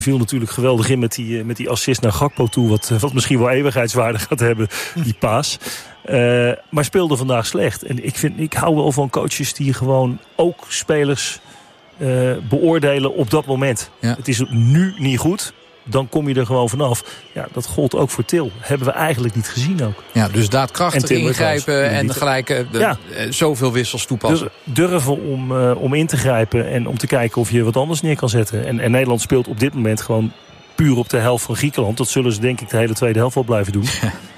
Viel natuurlijk geweldig in met die assist naar Gakpo toe. Wat misschien wel eeuwigheidswaarde gaat hebben, die paas. Maar speelde vandaag slecht. En ik hou wel van coaches die gewoon ook spelers beoordelen op dat moment. Ja. Het is nu niet goed. Dan kom je er gewoon vanaf. Ja, dat gold ook voor Til. Hebben we eigenlijk niet gezien ook. Ja, dus daadkrachtig ingrijpen en gelijk zoveel wissels toepassen. Durven om in te grijpen en om te kijken of je wat anders neer kan zetten. En Nederland speelt op dit moment gewoon puur op de helft van Griekenland. Dat zullen ze denk ik de hele tweede helft wel blijven doen.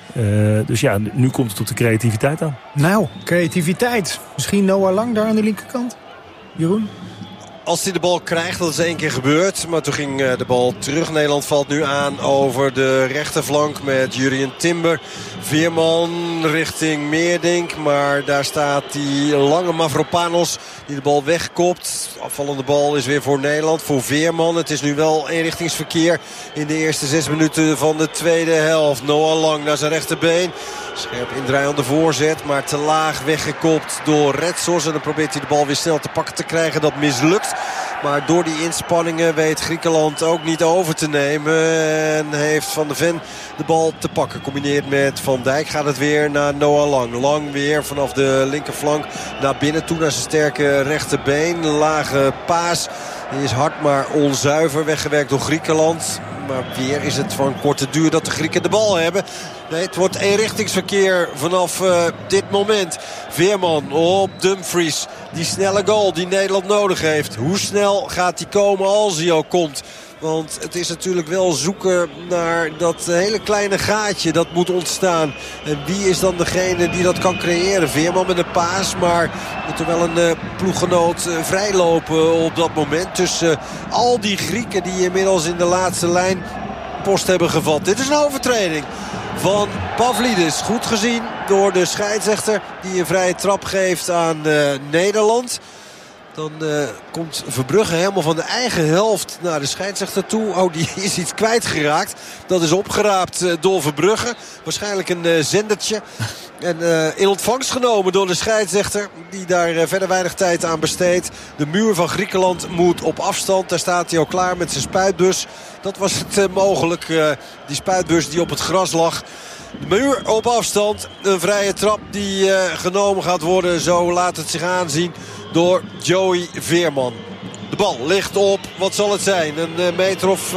Dus ja, nu komt het op de creativiteit aan. Nou, creativiteit. Misschien Noah Lang daar aan de linkerkant? Jeroen? Als hij de bal krijgt, dat is 1 keer gebeurd. Maar toen ging de bal terug. Nederland valt nu aan over de rechterflank met Jurrien Timber. Veerman richting Meerdink. Maar daar staat die lange Mavropanos die de bal wegkopt. Afvallende bal is weer voor Nederland, voor Veerman. Het is nu wel eenrichtingsverkeer in de eerste 6 minuten van de tweede helft. Noah Lang naar zijn rechterbeen. Scherp indraaiende voorzet, maar te laag weggekopt door Retsos. En dan probeert hij de bal weer snel te pakken te krijgen. Dat mislukt. Maar door die inspanningen weet Griekenland ook niet over te nemen. En heeft Van de Ven de bal te pakken. Combineert met Van Dijk gaat het weer naar Noah Lang. Lang weer vanaf de linkerflank naar binnen toe naar zijn sterke rechterbeen. Lage paas. Die is hard maar onzuiver. Weggewerkt door Griekenland. Maar weer is het van korte duur dat de Grieken de bal hebben. Nee, het wordt eenrichtingsverkeer vanaf dit moment. Veerman op Dumfries. Die snelle goal die Nederland nodig heeft. Hoe snel gaat die komen als hij ook komt? Want het is natuurlijk wel zoeken naar dat hele kleine gaatje dat moet ontstaan. En wie is dan degene die dat kan creëren? Veerman met een paas, maar moet er wel een ploeggenoot vrijlopen op dat moment. Tussen al die Grieken die inmiddels in de laatste lijn post hebben gevat. Dit is een overtreding van Pavlidis. Goed gezien door de scheidsrechter die een vrije trap geeft aan Nederland. Dan komt Verbrugge helemaal van de eigen helft naar de scheidsrechter toe. Oh, die is iets kwijtgeraakt. Dat is opgeraapt door Verbrugge. Waarschijnlijk een zendertje. En in ontvangst genomen door de scheidsrechter. Die daar verder weinig tijd aan besteedt. De muur van Griekenland moet op afstand. Daar staat hij al klaar met zijn spuitbus. Dat was het mogelijk. Die spuitbus die op het gras lag. De muur op afstand. Een vrije trap die genomen gaat worden. Zo laat het zich aanzien door Joey Veerman. De bal ligt op, wat zal het zijn? Een meter of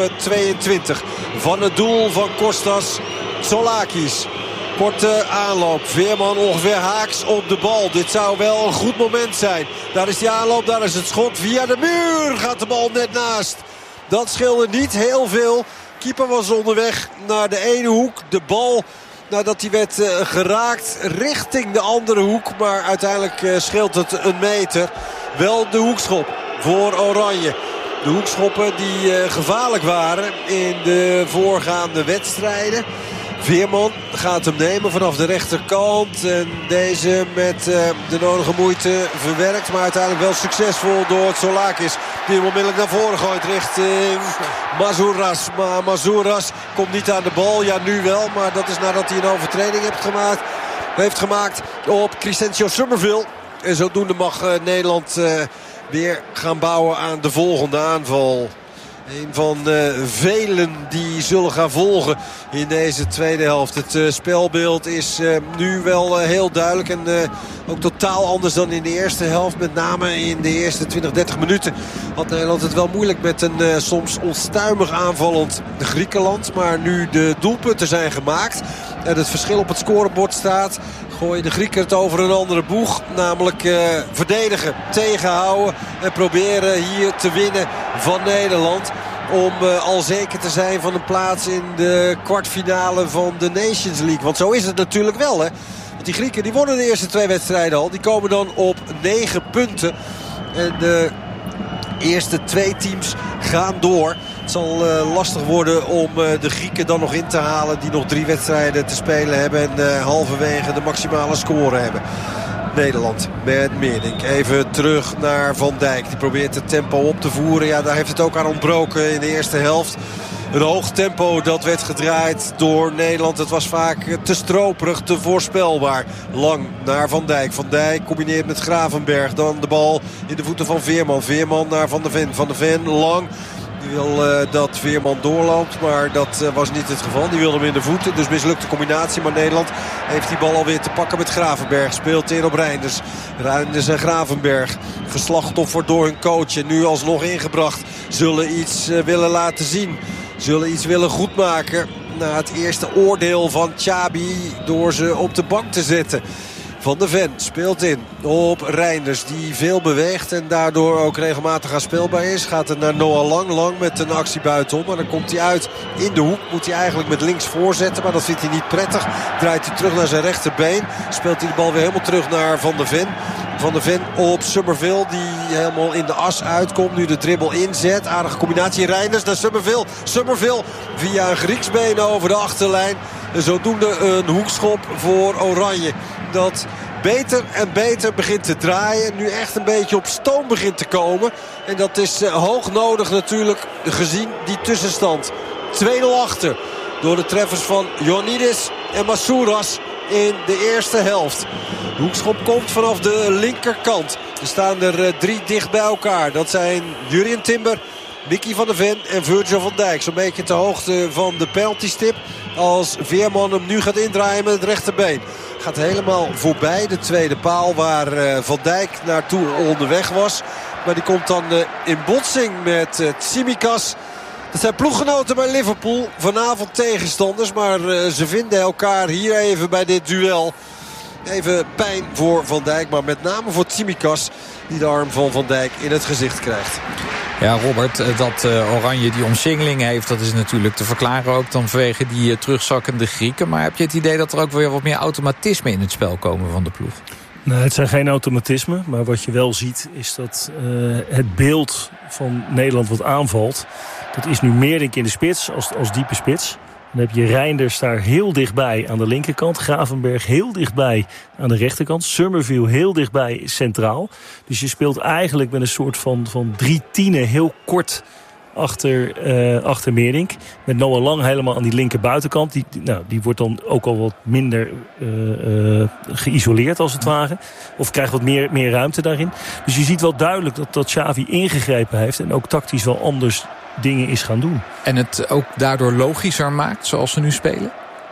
22 van het doel van Kostas Tsolakis. Korte aanloop. Veerman ongeveer haaks op de bal. Dit zou wel een goed moment zijn. Daar is die aanloop, daar is het schot. Via de muur gaat de bal net naast. Dat scheelde niet heel veel. Keeper was onderweg naar de ene hoek. De bal, nadat hij werd geraakt, richting de andere hoek. Maar uiteindelijk scheelt het een meter. Wel de hoekschop voor Oranje. De hoekschoppen die gevaarlijk waren in de voorgaande wedstrijden. Veerman gaat hem nemen vanaf de rechterkant. En deze met de nodige moeite verwerkt. Maar uiteindelijk wel succesvol door Tsolakis. Die hem onmiddellijk naar voren gooit richting Mazouras. Maar Mazouras komt niet aan de bal. Ja, nu wel. Maar dat is nadat hij een overtreding heeft gemaakt op Crescencio Summerville. En zodoende mag Nederland weer gaan bouwen aan de volgende aanval. Een van velen die zullen gaan volgen in deze tweede helft. Het spelbeeld is nu wel heel duidelijk. En ook totaal anders dan in de eerste helft. Met name in de eerste 20-30 minuten had Nederland het wel moeilijk met een soms onstuimig aanvallend Griekenland. Maar nu de doelpunten zijn gemaakt en het verschil op het scorebord staat, gooien de Grieken het over een andere boeg. Namelijk verdedigen, tegenhouden en proberen hier te winnen van Nederland. Om al zeker te zijn van een plaats in de kwartfinale van de Nations League. Want zo is het natuurlijk wel, hè. Want die Grieken die wonnen de eerste 2 wedstrijden al. Die komen dan op 9 punten. En de eerste 2 teams gaan door. Het zal lastig worden om de Grieken dan nog in te halen. Die nog 3 wedstrijden te spelen hebben. En halverwege de maximale score hebben. Nederland met Meerdink. Even terug naar Van Dijk. Die probeert het tempo op te voeren. Ja, daar heeft het ook aan ontbroken in de eerste helft. Een hoog tempo dat werd gedraaid door Nederland. Het was vaak te stroperig, te voorspelbaar. Lang naar Van Dijk. Van Dijk combineert met Gravenberg. Dan de bal in de voeten van Veerman. Veerman naar Van de Ven. Van de Ven lang. Die wil dat Veerman doorloopt, maar dat was niet het geval. Die wilde hem in de voeten, dus mislukte combinatie. Maar Nederland heeft die bal alweer te pakken met Gravenberg. Speelt in op Reinders. Reinders en Gravenberg. Geslachtofferd door hun coach en nu alsnog ingebracht. Zullen iets willen laten zien. Zullen iets willen goedmaken na het eerste oordeel van Chabi door ze op de bank te zetten. Van de Ven speelt in op Reinders, die veel beweegt en daardoor ook regelmatig aanspeelbaar is. Gaat het naar Noah Lang. Lang met een actie buitenom. Maar dan komt hij uit in de hoek. Moet hij eigenlijk met links voorzetten. Maar dat vindt hij niet prettig. Draait hij terug naar zijn rechterbeen. Speelt hij de bal weer helemaal terug naar Van de Ven. Van de Ven op Summerville, die helemaal in de as uitkomt. Nu de dribbel inzet. Aardige combinatie. Reinders naar Summerville. Summerville via een Grieksbeen over de achterlijn. En zodoende een hoekschop voor Oranje. Dat beter en beter begint te draaien. Nu echt een beetje op stoom begint te komen. En dat is hoog nodig natuurlijk, gezien die tussenstand. 2-0 achter door de treffers van Ioannidis en Masouras in de eerste helft. De hoekschop komt vanaf de linkerkant. Er staan er 3 dicht bij elkaar. Dat zijn Jurien Timber, Mickey van der Ven en Virgil van Dijk. Zo'n beetje ter hoogte van de penaltystip. Als Veerman hem nu gaat indraaien met het rechterbeen. Gaat helemaal voorbij de tweede paal waar Van Dijk naartoe onderweg was. Maar die komt dan in botsing met Tsimikas. Dat zijn ploeggenoten bij Liverpool. Vanavond tegenstanders. Maar ze vinden elkaar hier even bij dit duel. Even pijn voor Van Dijk. Maar met name voor Tsimikas. Die de arm van Van Dijk in het gezicht krijgt. Ja, Robert, dat Oranje die omsingeling heeft, dat is natuurlijk te verklaren ook dan vanwege die terugzakkende Grieken. Maar heb je het idee dat er ook weer wat meer automatisme in het spel komen van de ploeg? Nee, het zijn geen automatismen. Maar wat je wel ziet is dat het beeld van Nederland wat aanvalt, dat is nu Meerdink in de spits als diepe spits. Dan heb je Reinders daar heel dichtbij aan de linkerkant. Gravenberg heel dichtbij aan de rechterkant. Summerville heel dichtbij centraal. Dus je speelt eigenlijk met een soort van 3 tienen heel kort achter Meerdink. Met Noah Lang helemaal aan die linker buitenkant. Die wordt dan ook al wat minder geïsoleerd als het ware. Of krijgt wat meer ruimte daarin. Dus je ziet wel duidelijk dat Xavi ingegrepen heeft. En ook tactisch wel anders dingen is gaan doen. En het ook daardoor logischer maakt zoals ze nu spelen?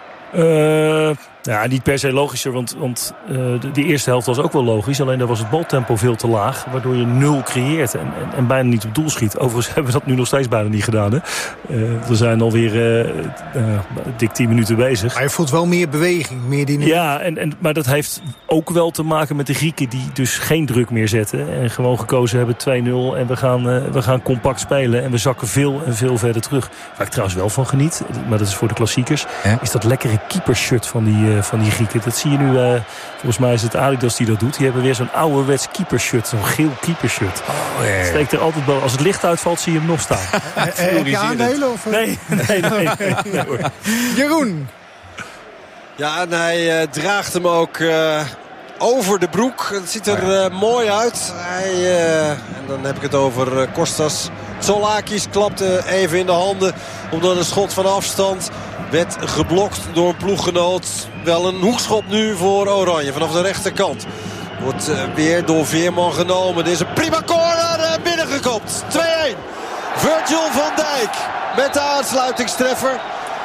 Ja, niet per se logischer, want de eerste helft was ook wel logisch. Alleen daar was het baltempo veel te laag, waardoor je 0 creëert en bijna niet op doel schiet. Overigens hebben we dat nu nog steeds bijna niet gedaan. Hè? We zijn alweer dik 10 minuten bezig. Maar je voelt wel meer beweging, meer dynamiek. Ja, maar dat heeft ook wel te maken met de Grieken die dus geen druk meer zetten. En gewoon gekozen hebben 2-0 en we gaan compact spelen. En we zakken veel en veel verder terug. Waar ik trouwens wel van geniet, maar dat is voor de klassiekers, is dat lekkere keepershirt van die Grieken. Dat zie je nu, volgens mij is het Adidas die dat doet. Die hebben weer zo'n ouderwets keepershirt, zo'n geel keepershirt. Steekt er altijd boven. Als het licht uitvalt, zie je hem nog staan. Heb je aandelen? Of? Nee hoor. Jeroen. Ja, en hij draagt hem ook over de broek. Het ziet er mooi uit. En dan heb ik het over Kostas Tsolakis. Klapte even in de handen omdat een schot van afstand werd geblokt door een ploeggenoot. Wel een hoekschop nu voor Oranje vanaf de rechterkant. Wordt weer door Veerman genomen. Dit is een prima corner, binnengekopt. 2-1. Virgil van Dijk met de aansluitingstreffer.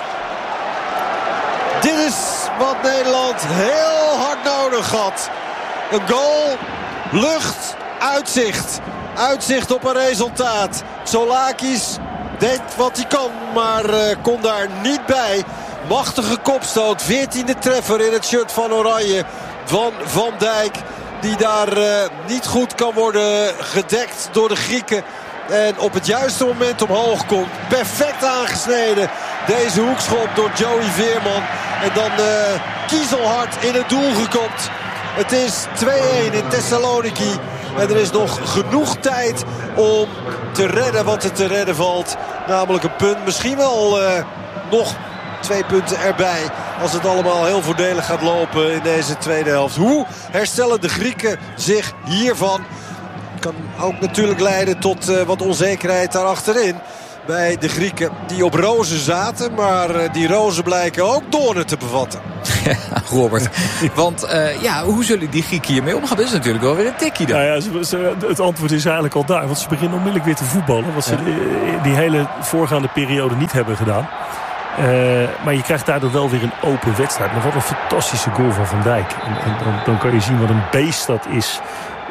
Dit is wat Nederland heel hard nodig had. Een goal, lucht, uitzicht. Uitzicht op een resultaat. Tsolakis deed wat hij kan, maar kon daar niet bij. Machtige kopstoot, 14e treffer in het shirt van Oranje van Van Dijk. Die daar niet goed kan worden gedekt door de Grieken. En op het juiste moment omhoog komt. Perfect aangesneden. Deze hoekschop door Joey Veerman. En dan kiezelhard in het doel gekopt. Het is 2-1 in Thessaloniki. En er is nog genoeg tijd om te redden wat er te redden valt. Namelijk een punt. Misschien wel nog 2 punten erbij. Als het allemaal heel voordelig gaat lopen in deze tweede helft. Hoe herstellen de Grieken zich hiervan? Kan ook natuurlijk leiden tot wat onzekerheid daarachterin. bij de Grieken die op rozen zaten. Maar die rozen blijken ook doornen te bevatten. Ja, Robert. Want hoe zullen die Grieken hiermee omgaan? Dat is natuurlijk wel weer een tikkie dan. Nou ja, het antwoord is eigenlijk al daar. Want ze beginnen onmiddellijk weer te voetballen. Wat ze die hele voorgaande periode niet hebben gedaan. Maar je krijgt daardoor wel weer een open wedstrijd. Maar wat een fantastische goal van Van Dijk. En dan kan je zien wat een beest dat is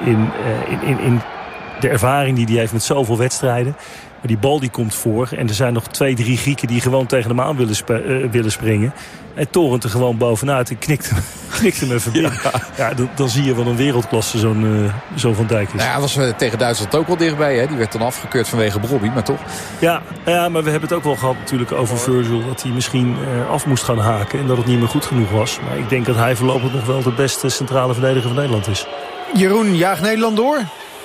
in de ervaring die hij heeft met zoveel wedstrijden. Maar die bal die komt voor. En er zijn nog 2-3 Grieken die gewoon tegen hem aan willen springen. Hij torent er gewoon bovenuit en knikt hem even binnen. Ja, dan zie je wat een wereldklasse zo'n Van Dijk is. Nou ja, was tegen Duitsland ook wel dichtbij. Hè? Die werd dan afgekeurd vanwege Brobbey, maar toch? Ja, maar we hebben het ook wel gehad natuurlijk over Virgil. Dat hij misschien af moest gaan haken. En dat het niet meer goed genoeg was. Maar ik denk dat hij voorlopig nog wel de beste centrale verdediger van Nederland is. Jeroen, jaagt Nederland door?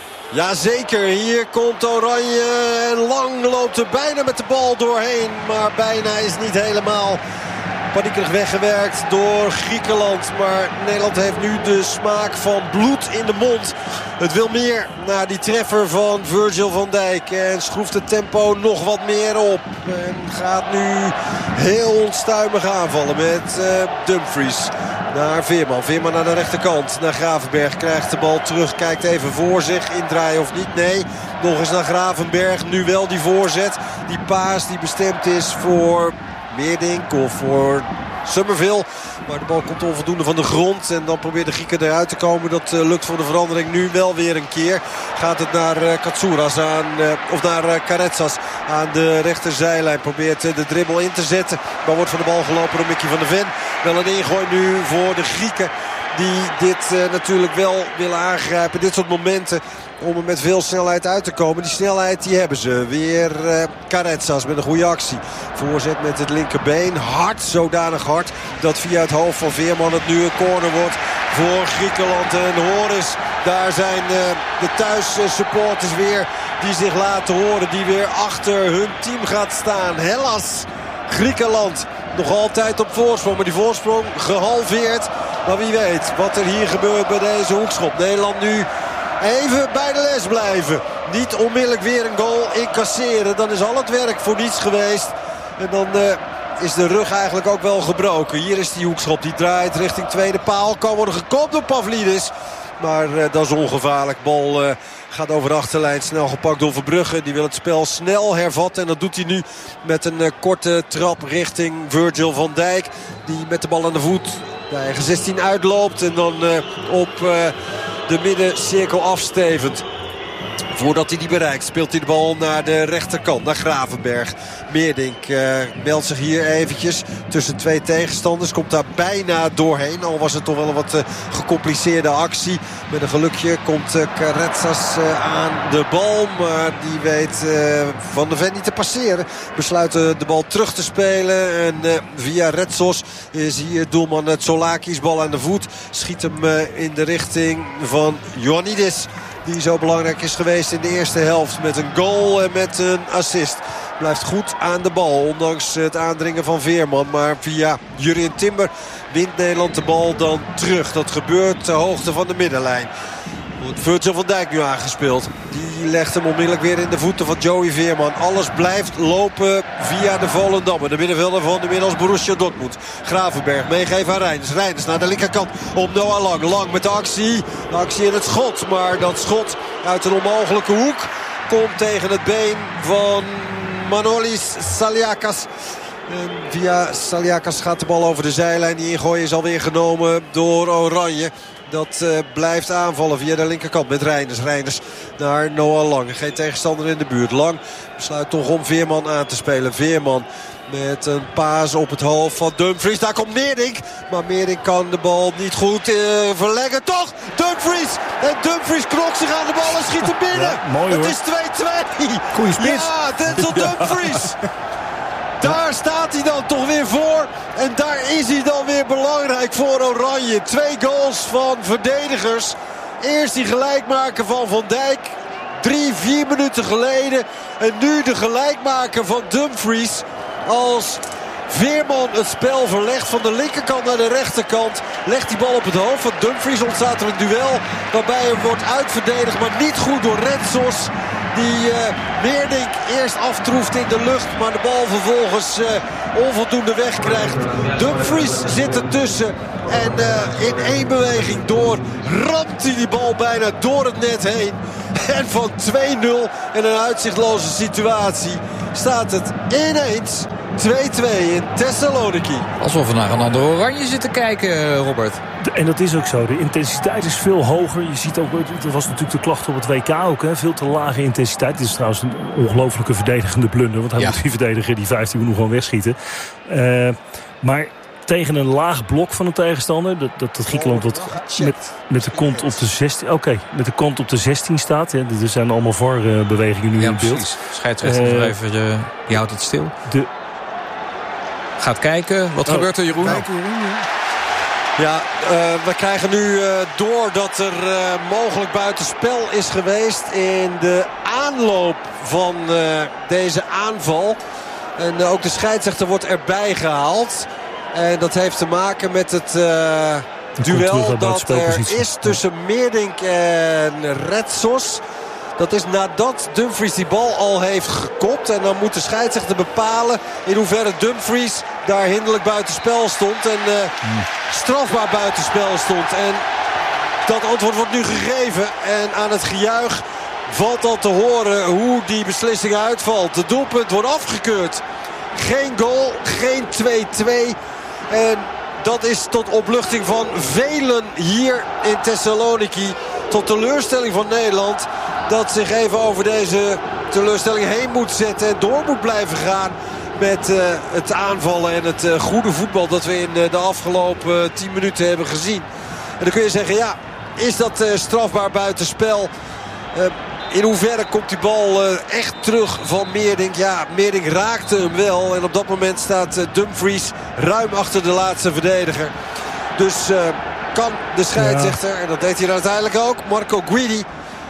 Jazeker, hier komt Oranje en Lang loopt er bijna met de bal doorheen. Maar bijna is niet helemaal paniekig weggewerkt door Griekenland. Maar Nederland heeft nu de smaak van bloed in de mond. Het wil meer na die treffer van Virgil van Dijk. En schroeft het tempo nog wat meer op. En gaat nu heel onstuimig aanvallen met Dumfries. Naar Veerman. Veerman naar de rechterkant. Naar Gravenberg. Krijgt de bal terug. Kijkt even voor zich. Indraaien of niet? Nee. Nog eens naar Gravenberg. Nu wel die voorzet. Die paas die bestemd is voor Meerdink of voor Summerville. Maar de bal komt onvoldoende van de grond. En dan probeert de Grieken eruit te komen. Dat lukt voor de verandering nu wel weer een keer. Gaat het naar Katsouras of naar Karetsas aan de rechterzijlijn. Probeert de dribbel in te zetten. Maar wordt van de bal gelopen door Mickey van der Ven. Wel een ingooi nu voor de Grieken. Die dit natuurlijk wel willen aangrijpen. Dit soort momenten om er met veel snelheid uit te komen. Die snelheid die hebben ze. Weer Karetsas met een goede actie. Voorzet met het linkerbeen. Hard, zodanig hard. Dat via het hoofd van Veerman het nu een corner wordt voor Griekenland. En hoor eens, daar zijn de thuissupporters weer. Die zich laten horen. Die weer achter hun team gaat staan. Hellas, Griekenland. Nog altijd op voorsprong. Maar die voorsprong gehalveerd. Maar wie weet wat er hier gebeurt bij deze hoekschop. Nederland nu even bij de les blijven. Niet onmiddellijk weer een goal incasseren. Dan is al het werk voor niets geweest. En dan is de rug eigenlijk ook wel gebroken. Hier is die hoekschop. Die draait richting tweede paal. Kan worden gekopt door Pavlidis. Maar dat is ongevaarlijk. Bal gaat over de achterlijn. Snel gepakt door Verbrugge. Die wil het spel snel hervatten. En dat doet hij nu met een korte trap richting Virgil van Dijk. Die met de bal aan de voet bij eigen 16 uitloopt. En dan op de middencirkel afstevend. Voordat hij die bereikt speelt hij de bal naar de rechterkant. Naar Gravenberg. Meerdink meldt zich hier eventjes tussen twee tegenstanders. Komt daar bijna doorheen. Al was het toch wel een wat gecompliceerde actie. Met een gelukje komt Karetsas aan de bal. Maar die weet Van der Ven niet te passeren. Besluit de bal terug te spelen. En via Retsos is hier doelman Tsolakis bal aan de voet. Schiet hem in de richting van Ioannidis. Die zo belangrijk is geweest in de eerste helft. Met een goal en met een assist. Blijft goed aan de bal. Ondanks het aandringen van Veerman. Maar via Jurien Timber wint Nederland de bal dan terug. Dat gebeurt ter hoogte van de middenlijn. Wordt Virgil van Dijk nu aangespeeld. Die legt hem onmiddellijk weer in de voeten van Joey Veerman. Alles blijft lopen via de Volendammer. De middenvelder van inmiddels Borussia Dortmund. Gravenberg meegeven aan Reinders. Reinders naar de linkerkant op Noah Lang. Lang met de actie. De actie in het schot. Maar dat schot uit een onmogelijke hoek komt tegen het been van Manolis Saliakas. En via Saliakas gaat de bal over de zijlijn. Die ingooi is alweer genomen door Oranje. Dat blijft aanvallen via de linkerkant met Reinders. Reinders naar Noah Lang. Geen tegenstander in de buurt. Lang besluit toch om Veerman aan te spelen. Veerman met een paas op het hoofd van Dumfries. Daar komt Meerdink. Maar Meerdink kan de bal niet goed verleggen. Toch Dumfries. En Dumfries knokt zich aan de bal en schiet hem binnen. Ja, mooi, het is 2-2. Goeie spits. Ja, Denzel Dumfries. Daar staat hij dan toch weer voor. En daar is hij dan weer belangrijk voor Oranje. 2 goals van verdedigers. Eerst die gelijkmaker van Van Dijk. 3-4 minuten geleden. En nu de gelijkmaker van Dumfries. Als Veerman het spel verlegt van de linkerkant naar de rechterkant. Legt die bal op het hoofd van Dumfries. Ontstaat er een duel waarbij hij wordt uitverdedigd. Maar niet goed door Retsos. Die Meerdink eerst aftroeft in de lucht. Maar de bal vervolgens onvoldoende wegkrijgt. Dumfries zit ertussen. En in één beweging door ramt hij die bal bijna door het net heen. En van 2-0 in een uitzichtloze situatie staat het ineens 2-2 in Thessaloniki. Alsof we naar een ander Oranje zitten kijken, Robert. En dat is ook zo. De intensiteit is veel hoger. Je ziet ook, dat was natuurlijk de klacht op het WK ook. Hè? Veel te lage intensiteit. Dit is trouwens een ongelofelijke verdedigende blunder. Want hij moet die verdediger die 15 minuten gewoon wegschieten. Maar tegen een laag blok van een tegenstander. Dat Griekenland wat met de kont op de 16. Met de kont op de 16 staat. Hè. Er zijn allemaal VAR-bewegingen nu in beeld. Precies. Scheidsrechter even, die houdt het stil. Gaat kijken. Wat gebeurt er, Jeroen? Ja, we krijgen nu door dat er mogelijk buitenspel is geweest in de aanloop van deze aanval. En ook de scheidsrechter wordt erbij gehaald. En dat heeft te maken met het duel dat er is tussen Meerdink en Retsos. Dat is nadat Dumfries die bal al heeft gekopt. En dan moet de scheidsrechter bepalen in hoeverre Dumfries daar hinderlijk buitenspel stond. En strafbaar buitenspel stond. En dat antwoord wordt nu gegeven. En aan het gejuich valt al te horen hoe die beslissing uitvalt. De doelpunt wordt afgekeurd. Geen goal, geen 2-2. En dat is tot opluchting van velen hier in Thessaloniki. Tot teleurstelling van Nederland. Dat zich even over deze teleurstelling heen moet zetten. En door moet blijven gaan met het aanvallen en het goede voetbal dat we in de afgelopen 10 minuten hebben gezien. En dan kun je zeggen, ja, is dat strafbaar buitenspel? In hoeverre komt die bal echt terug van Meerdink? Ja, Meerdink raakte hem wel. En op dat moment staat Dumfries ruim achter de laatste verdediger. Dus kan de scheidsrechter, en dat deed hij uiteindelijk ook, Marco Guidi,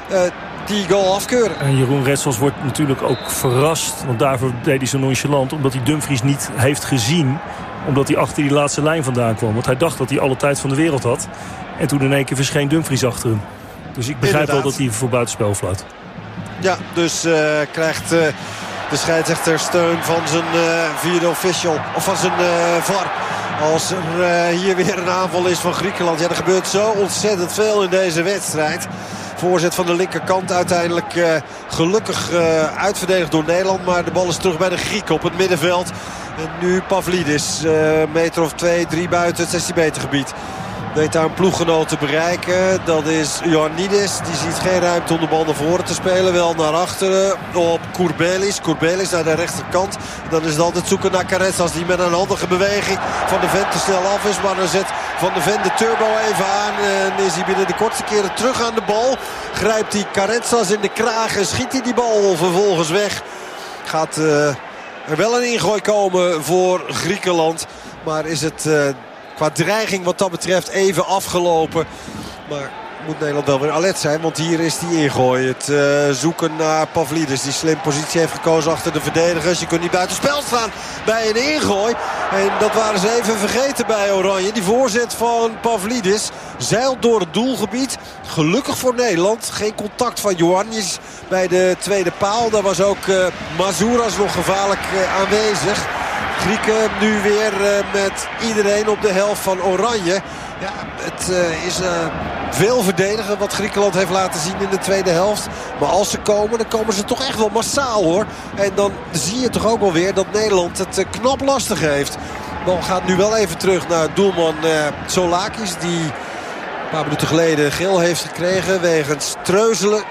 die goal afkeuren. En Jeroen Retsos wordt natuurlijk ook verrast. Want daarvoor deed hij zo nonchalant. Omdat hij Dumfries niet heeft gezien. Omdat hij achter die laatste lijn vandaan kwam. Want hij dacht dat hij alle tijd van de wereld had. En toen in één keer verscheen Dumfries achter hem. Dus ik begrijp wel dat hij voor buitenspel fluit. Ja, dus krijgt de scheidsrechter steun van zijn vierde official. Of van zijn VAR. Als er hier weer een aanval is van Griekenland. Ja, er gebeurt zo ontzettend veel in deze wedstrijd. Voorzet van de linkerkant uiteindelijk gelukkig uitverdedigd door Nederland. Maar de bal is terug bij de Grieken op het middenveld. En nu Pavlidis, meter of 2, 3 buiten het 16 meter gebied. Weet daar een ploeggenoot te bereiken. Dat is Ioannidis. Die ziet geen ruimte om de bal naar voren te spelen. Wel naar achteren op Courbelis. Courbelis naar de rechterkant. Dan is het altijd zoeken naar Caressas. Die met een handige beweging van de Ven te snel af is. Maar dan zet Van de Ven de turbo even aan. En is hij binnen de kortste keren terug aan de bal. Grijpt hij Caressas in de kraag. En schiet hij die bal vervolgens weg. Gaat er wel een ingooi komen voor Griekenland. Maar is het qua dreiging wat dat betreft even afgelopen. Maar moet Nederland wel weer alert zijn. Want hier is die ingooi. Het zoeken naar Pavlidis. Die slim positie heeft gekozen achter de verdedigers. Je kunt niet buitenspel staan bij een ingooi. En dat waren ze even vergeten bij Oranje. Die voorzet van Pavlidis zeilt door het doelgebied. Gelukkig voor Nederland. Geen contact van Ioannis bij de tweede paal. Daar was ook Mazouras nog gevaarlijk aanwezig. Grieken nu weer met iedereen op de helft van Oranje. Ja, het is veel verdedigen wat Griekenland heeft laten zien in de tweede helft. Maar als ze komen, dan komen ze toch echt wel massaal, hoor. En dan zie je toch ook wel weer dat Nederland het knap lastig heeft. De bal gaat nu wel even terug naar doelman Solakis. Die een paar minuten geleden geel heeft gekregen wegens treuzelen.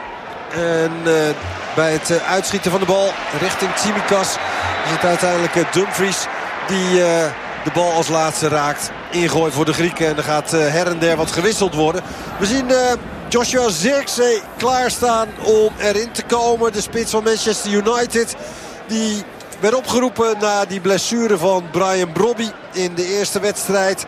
En bij het uitschieten van de bal richting Tsimikas is het uiteindelijk Dumfries die de bal als laatste raakt. Ingooi voor de Grieken en er gaat her en der wat gewisseld worden. We zien Joshua Zirkzee klaarstaan om erin te komen. De spits van Manchester United. Die werd opgeroepen na die blessure van Brian Brobby in de eerste wedstrijd.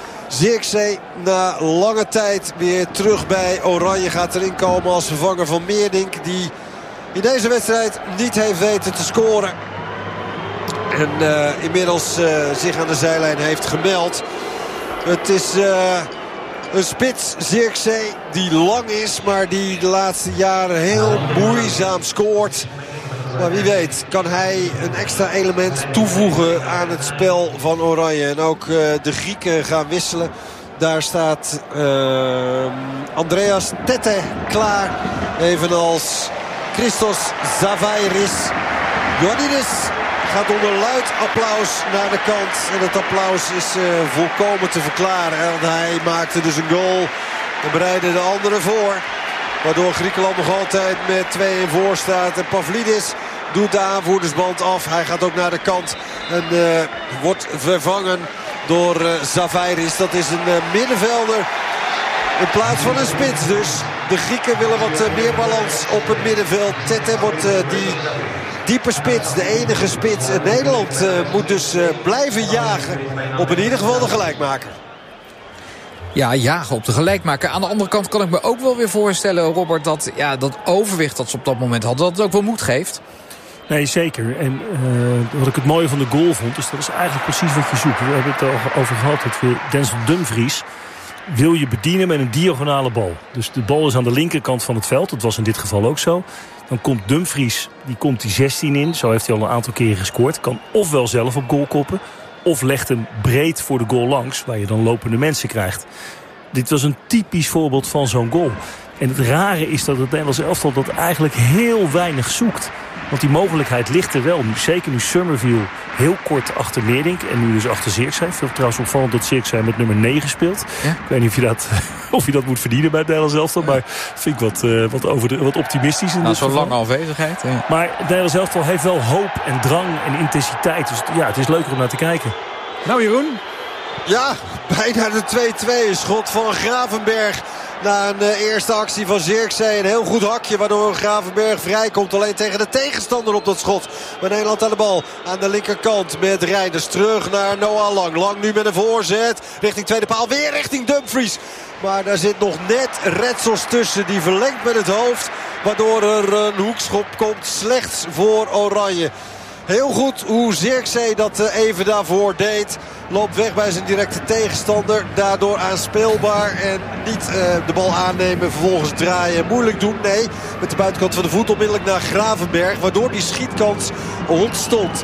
Zirkzee na lange tijd weer terug bij Oranje gaat erin komen als vervanger van Meerdink. Die in deze wedstrijd niet heeft weten te scoren. En inmiddels zich aan de zijlijn heeft gemeld. Het is Een spits, Zirkzee, die lang is, maar die de laatste jaren heel moeizaam scoort. Maar wie weet kan hij een extra element toevoegen aan het spel van Oranje. En ook de Grieken gaan wisselen. Daar staat Andreas Tete klaar. Evenals Christos Zavairis. Ioannidis gaat onder luid applaus naar de kant. En het applaus is volkomen te verklaren. Want hij maakte dus een goal en bereidde de anderen voor. Waardoor Griekenland nog altijd met 2-1 voor staat. En Pavlidis doet de aanvoerdersband af. Hij gaat ook naar de kant. En wordt vervangen door Zavairis. Dat is een middenvelder in plaats van een spits. Dus de Grieken willen wat meer balans op het middenveld. Tete wordt die diepe spits, de enige spits. En Nederland moet dus blijven jagen op in ieder geval de gelijkmaker. Ja, jagen op de gelijkmaker. Aan de andere kant kan ik me ook wel weer voorstellen, Robert, dat dat overwicht dat ze op dat moment hadden, dat het ook wel moed geeft. Nee, zeker. En wat ik het mooie van de goal vond, is dat is eigenlijk precies wat je zoekt. We hebben het er over gehad dat we Denzel Dumfries wil je bedienen met een diagonale bal. Dus de bal is aan de linkerkant van het veld. Dat was in dit geval ook zo. Dan komt Dumfries, die komt die 16 in. Zo heeft hij al een aantal keren gescoord. Kan ofwel zelf op goal koppen, of legt hem breed voor de goal langs, waar je dan lopende mensen krijgt. Dit was een typisch voorbeeld van zo'n goal. En het rare is dat het Nederlands elftal dat eigenlijk heel weinig zoekt. Want die mogelijkheid ligt er wel. Zeker nu Summerville heel kort achter Meerdink. En nu dus achter Zirkzee. Veel trouwens opvallend dat Zirkzee met nummer 9 speelt. Ja? Ik weet niet of je dat moet verdienen bij het Nederlands elftal. Maar vind ik wat optimistisch. Nou, zo'n lange afwezigheid. Ja. Maar het Nederlands elftal heeft wel hoop en drang en intensiteit. Dus ja, het is leuker om naar te kijken. Nou, Jeroen. Ja, bijna de 2-2. Schot van Gravenberg. Na een eerste actie van Zirkzee. Een heel goed hakje waardoor Gravenberg vrijkomt. Alleen tegen de tegenstander op dat schot. Maar Nederland aan de bal. Aan de linkerkant met Reinders. Terug naar Noah Lang. Lang nu met een voorzet. Richting tweede paal. Weer richting Dumfries. Maar daar zit nog net Retsels tussen. Die verlengt met het hoofd. Waardoor er een hoekschop komt. Slechts voor Oranje. Heel goed hoe Zirkzee dat even daarvoor deed. Loopt weg bij zijn directe tegenstander. Daardoor aanspeelbaar. En niet de bal aannemen. Vervolgens draaien. Moeilijk doen. Nee. Met de buitenkant van de voet onmiddellijk naar Gravenberg. Waardoor die schietkans ontstond.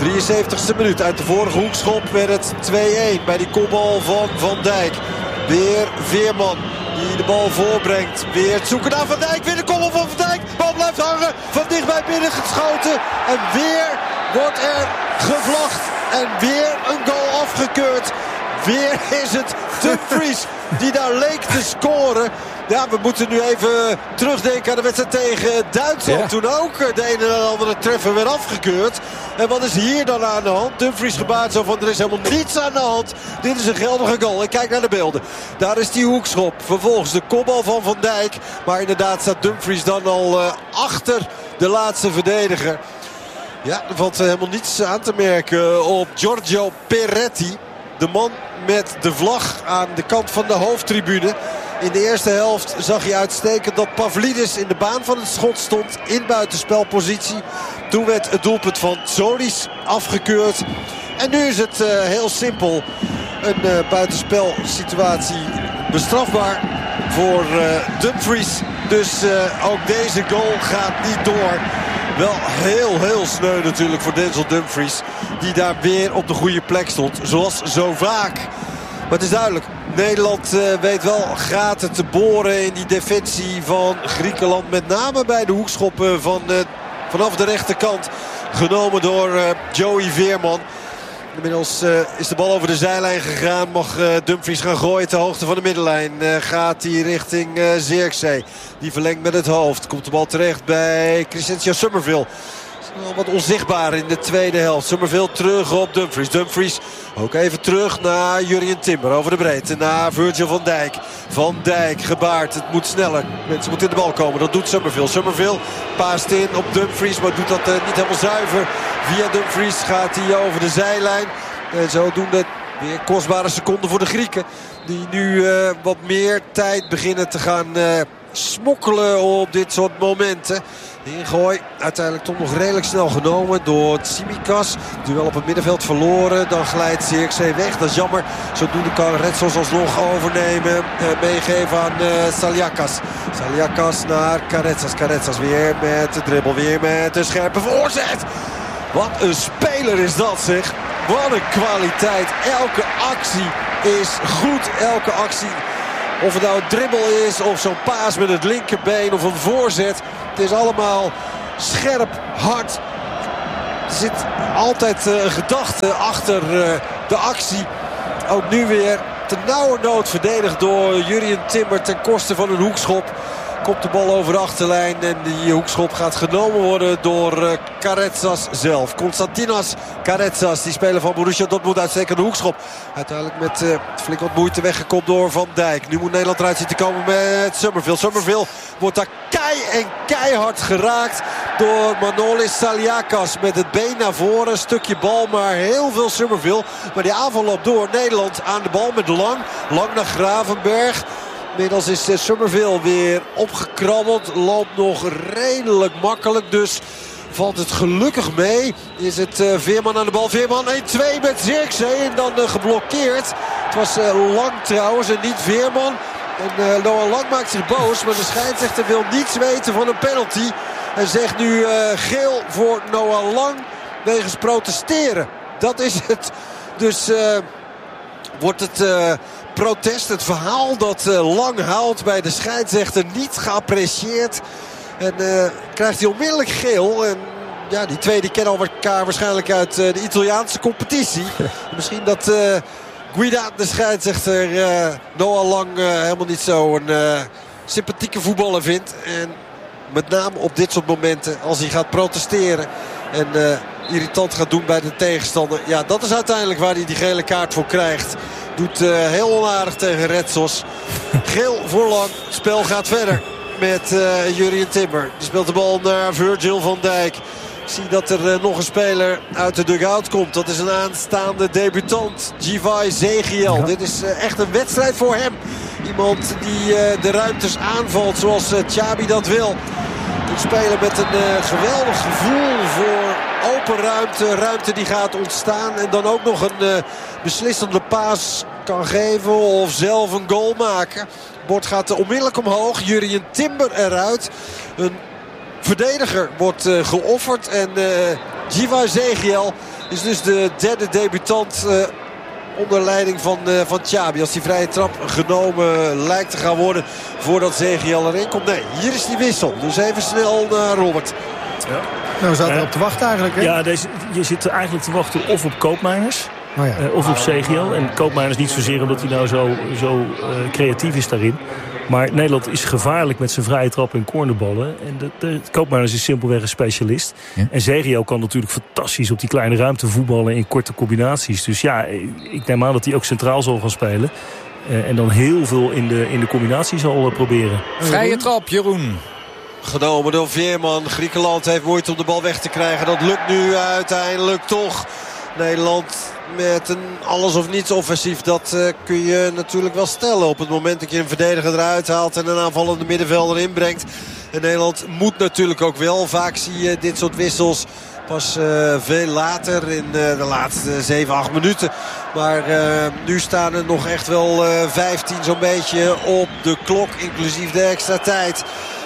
73e minuut. Uit de vorige hoekschop werd het 2-1. Bij die kopbal van Van Dijk. Weer Veerman. Die de bal voorbrengt. Weer het zoeken naar Van Dijk. Weer de kopbal van Van Dijk. Bal blijft hangen. Van dichtbij binnen geschoten. En weer wordt er gevlacht. En weer een goal afgekeurd. Weer is het Dumfries die daar leek te scoren. Ja, we moeten nu even terugdenken aan de wedstrijd tegen Duitsland. Ja. Toen ook de ene en de andere treffer werd afgekeurd. En wat is hier dan aan de hand? Dumfries gebaat zo van er is helemaal niets aan de hand. Dit is een geldige goal. Ik kijk naar de beelden. Daar is die hoekschop. Vervolgens de kopbal van Van Dijk. Maar inderdaad staat Dumfries dan al achter de laatste verdediger. Ja, er valt helemaal niets aan te merken op Giorgio Peretti. De man met de vlag aan de kant van de hoofdtribune. In de eerste helft zag je uitstekend dat Pavlidis in de baan van het schot stond. In buitenspelpositie. Toen werd het doelpunt van Zolis afgekeurd. En nu is het heel simpel. Een buitenspelsituatie bestrafbaar voor Dumfries. Dus ook deze goal gaat niet door. Wel heel sneu natuurlijk voor Denzel Dumfries. Die daar weer op de goede plek stond. Zoals zo vaak. Maar het is duidelijk. Nederland weet wel gaten te boren in die defensie van Griekenland. Met name bij de hoekschoppen vanaf de rechterkant. Genomen door Joey Veerman. Inmiddels is de bal over de zijlijn gegaan. Mag Dumfries gaan gooien ter hoogte van de middenlijn. Gaat hij richting Zirkzee. Die verlengt met het hoofd. Komt de bal terecht bij Crescencio Summerville. Wat onzichtbaar in de tweede helft. Summerville terug op Dumfries. Dumfries ook even terug naar Jurien Timber. Over de breedte naar Virgil van Dijk. Van Dijk gebaard. Het moet sneller. Mensen moeten in de bal komen. Dat doet Summerville. Summerville paast in op Dumfries. Maar doet dat niet helemaal zuiver. Via Dumfries gaat hij over de zijlijn. En zodoende weer kostbare seconden voor de Grieken. Die nu wat meer tijd beginnen te gaan smokkelen op dit soort momenten. Ingooi uiteindelijk toch nog redelijk snel genomen door Tsimikas. Duel op het middenveld verloren. Dan glijdt Zirkzee weg. Dat is jammer. Zodoende kan Retsos alsnog overnemen. Meegeven aan Saliakas. Saliakas naar Caretsas. Caretsas weer met de dribbel. Weer met een scherpe voorzet. Wat een speler is dat, zeg. Wat een kwaliteit. Elke actie is goed. Elke actie. Of het nou een dribbel is of zo'n paas met het linkerbeen of een voorzet. Het is allemaal scherp, hard. Er zit altijd een gedachte achter de actie. Ook nu weer ternauwernood verdedigd door Jurien Timber ten koste van een hoekschop. Komt de bal over de achterlijn en die hoekschop gaat genomen worden door Caretsas zelf. Konstantinas Caretsas, die speler van Borussia Dortmund, uitstekende hoekschop. Uiteindelijk met flink wat moeite weggekomen door Van Dijk. Nu moet Nederland eruit zien te komen met Summerville. Summerville wordt daar keihard geraakt door Manolis Saliakas. Met het been naar voren, een stukje bal, maar heel veel Summerville. Maar die aanval loopt door. Nederland aan de bal met Lang. Lang naar Gravenberg. Inmiddels is Summerville weer opgekrabbeld. Loopt nog redelijk makkelijk. Dus valt het gelukkig mee. Is het Veerman aan de bal. Veerman 1-2 met Zirkzee. En dan geblokkeerd. Het was Lang trouwens en niet Veerman. En Noah Lang maakt zich boos. Maar de scheidsrechter wil niets weten van een penalty. En zegt nu geel voor Noah Lang. Wegens protesteren. Dat is het. Dus wordt het protest. Het verhaal dat Lang haalt bij de scheidsrechter niet geapprecieerd. En krijgt hij onmiddellijk geel. En ja, die twee die kennen elkaar waarschijnlijk uit de Italiaanse competitie. Misschien dat Guida, de scheidsrechter, Noah Lang helemaal niet zo'n sympathieke voetballer vindt. En met name op dit soort momenten, als hij gaat protesteren en irritant gaat doen bij de tegenstander. Ja, dat is uiteindelijk waar hij die gele kaart voor krijgt. Doet heel onaardig tegen Retsos. Geel voor Lang. Het spel gaat verder met Jurien Timber. Die speelt de bal naar Virgil van Dijk. Ik zie dat er nog een speler uit de dugout komt. Dat is een aanstaande debutant. Givai Zegiel. Dit is echt een wedstrijd voor hem. Iemand die de ruimtes aanvalt zoals Xabi dat wil. Een speler met een geweldig gevoel voor open ruimte. Ruimte die gaat ontstaan. En dan ook nog een beslissende paas kan geven of zelf een goal maken. Het bord gaat onmiddellijk omhoog. Jurien Timber eruit. Een verdediger wordt geofferd. En Givai Zegiel is dus de derde debutant onder leiding van Xabi. Als die vrije trap genomen lijkt te gaan worden voordat Zegiel erin komt. Nee, hier is die wissel. Dus even snel naar Robert. Ja. Nou, we zaten erop te wachten eigenlijk, hè? Ja, je zit eigenlijk te wachten of op Koopmeiners of op Zegiel. En Koopmeiners niet zozeer omdat hij nou zo creatief is daarin. Maar Nederland is gevaarlijk met zijn vrije trap en cornerballen. En de Koopmeiners is simpelweg een specialist. Ja. En Zegiel kan natuurlijk fantastisch op die kleine ruimte voetballen in korte combinaties. Dus ja, ik neem aan dat hij ook centraal zal gaan spelen. En dan heel veel in de combinatie zal proberen. Vrije trap, Jeroen. Genomen door Veerman. Griekenland heeft moeite om de bal weg te krijgen. Dat lukt nu uiteindelijk toch. Nederland met een alles of niets offensief. Dat kun je natuurlijk wel stellen. Op het moment dat je een verdediger eruit haalt en een aanvallende middenvelder inbrengt. En Nederland moet natuurlijk ook wel. Vaak zie je dit soort wissels pas veel later in de laatste 7-8 minuten. Maar nu staan er nog echt wel 15 zo'n beetje op de klok. Inclusief de extra tijd.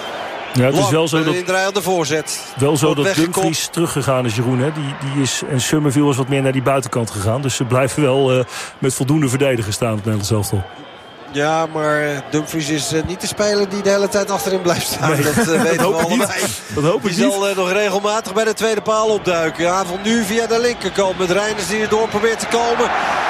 Ja, het is wel zo dat, indraaiende voorzet. Wel zo dat Dumfries teruggegaan is, Jeroen. Hè? Die is, en Summerville is wat meer naar die buitenkant gegaan. Dus ze blijven wel met voldoende verdedigers staan op het Nederlands elftal. Ja, maar Dumfries is niet de speler die de hele tijd achterin blijft staan. Nee, dat weten we allebei. Dat hoop ik niet. Die zal nog regelmatig bij de tweede paal opduiken. Aanval nu via de linkerkant met Reinders die erdoor probeert te komen.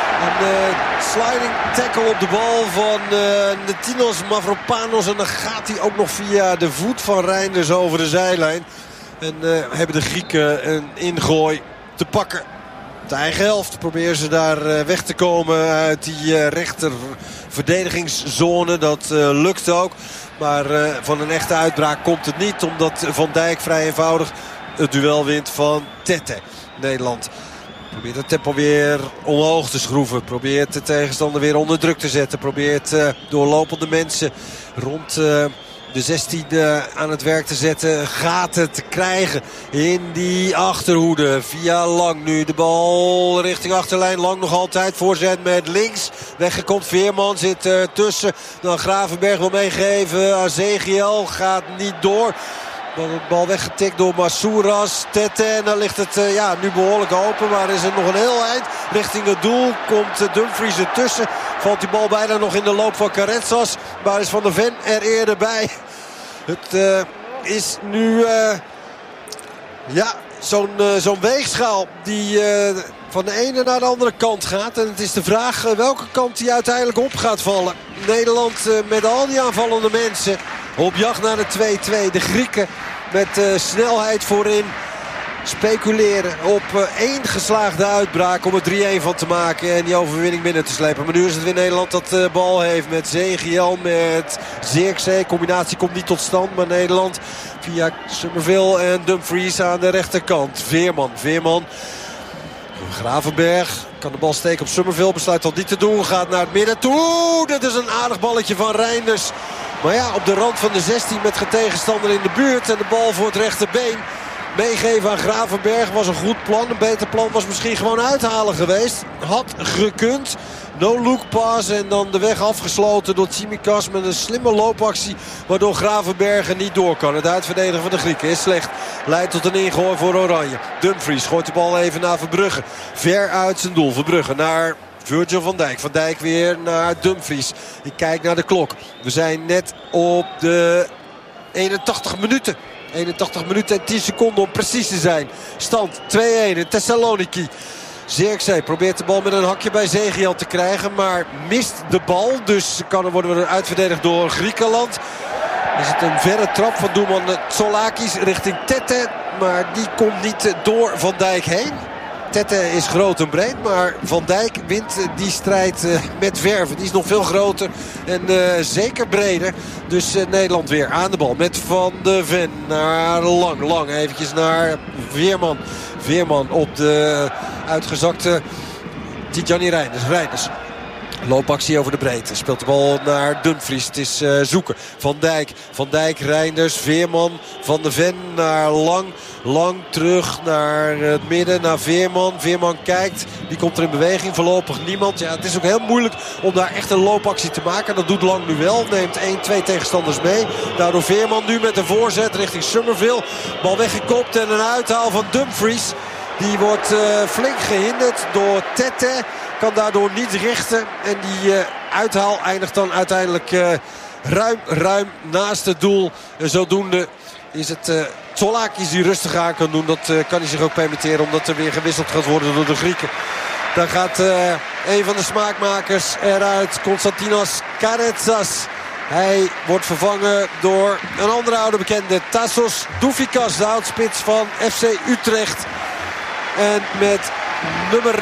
Een sliding tackle op de bal van Netinos Mavropanos. En dan gaat hij ook nog via de voet van Reinders over de zijlijn. En hebben de Grieken een ingooi te pakken. De eigen helft proberen ze daar weg te komen uit die rechter verdedigingszone. Dat lukt ook. Maar van een echte uitbraak komt het niet. Omdat Van Dijk vrij eenvoudig het duel wint van Tete. Nederland probeert het tempo weer omhoog te schroeven. Probeert de tegenstander weer onder druk te zetten. Probeert doorlopende mensen rond de 16 aan het werk te zetten. Gaten te krijgen in die achterhoede. Via Lang nu de bal richting achterlijn. Lang nog altijd. Voorzet met links. Weggekomen. Veerman zit tussen. Dan Gravenberg wil meegeven. Ezekiel gaat niet door. Dan de bal weggetikt door Masouras. Tete. En dan ligt het nu behoorlijk open. Maar is er nog een heel eind. Richting het doel komt Dumfries ertussen. Valt die bal bijna nog in de loop van Caretsas. Maar is Van der Ven er eerder bij. Het is nu zo'n weegschaal die van de ene naar de andere kant gaat. En het is de vraag welke kant die uiteindelijk op gaat vallen. Nederland met al die aanvallende mensen op jacht naar de 2-2. De Grieken met snelheid voorin. Speculeren op één geslaagde uitbraak om er 3-1 van te maken en die overwinning binnen te slepen. Maar nu is het weer Nederland dat de bal heeft met Zegiel, met Zirkzee. Combinatie komt niet tot stand, maar Nederland via Summerville en Dumfries aan de rechterkant. Veerman. Gravenberg kan de bal steken op Summerville, besluit dat niet te doen. Gaat naar het midden toe. Dit is een aardig balletje van Reinders. Maar ja, op de rand van de 16 met geen tegenstander in de buurt en de bal voor het rechterbeen. Meegeven aan Gravenberg was een goed plan. Een beter plan was misschien gewoon uithalen geweest. Had gekund. No-look pass en dan de weg afgesloten door Tsimikas met een slimme loopactie. Waardoor Gravenberg er niet door kan. Het uitverdedigen van de Grieken is slecht. Leidt tot een ingooi voor Oranje. Dumfries gooit de bal even naar Verbrugge. Ver uit zijn doel. Verbrugge naar Virgil van Dijk. Van Dijk weer naar Dumfries. Ik kijk naar de klok. We zijn net op de 81 minuten. 81 minuten en 10 seconden om precies te zijn. Stand 2-1 in Thessaloniki. Zirkzee probeert de bal met een hakje bij Zegiel te krijgen. Maar mist de bal. Dus kan er worden uitverdedigd door Griekenland. Is het een verre trap van doelman Tsolakis richting Tete. Maar die komt niet door Van Dijk heen. Tete is groot en breed, maar Van Dijk wint die strijd met verven. Die is nog veel groter en zeker breder. Dus Nederland weer aan de bal met Van de Ven naar Lang eventjes naar Veerman. Veerman op de uitgezakte Tidjani Reinders. Loopactie over de breedte. Speelt de bal naar Dumfries. Het is zoeken. Van Dijk, Reinders, Veerman, Van de Ven naar Lang. Lang terug naar het midden, naar Veerman. Veerman kijkt. Die komt er in beweging. Voorlopig niemand. Ja, het is ook heel moeilijk om daar echt een loopactie te maken. Dat doet Lang nu wel. Neemt 1-2 tegenstanders mee. Daardoor Veerman nu met een voorzet richting Summerville. Bal weggekopt en een uithaal van Dumfries. Die wordt flink gehinderd door Tete. Kan daardoor niet richten. En die uithaal eindigt dan uiteindelijk ruim naast het doel. En zodoende is het Tsolakis die rustig aan kan doen. Dat kan hij zich ook permitteren. Omdat er weer gewisseld gaat worden door de Grieken. Dan gaat een van de smaakmakers eruit. Konstantinos Caretsas. Hij wordt vervangen door een andere oude bekende. Tassos Doufikas, de oudspits van FC Utrecht. En met nummer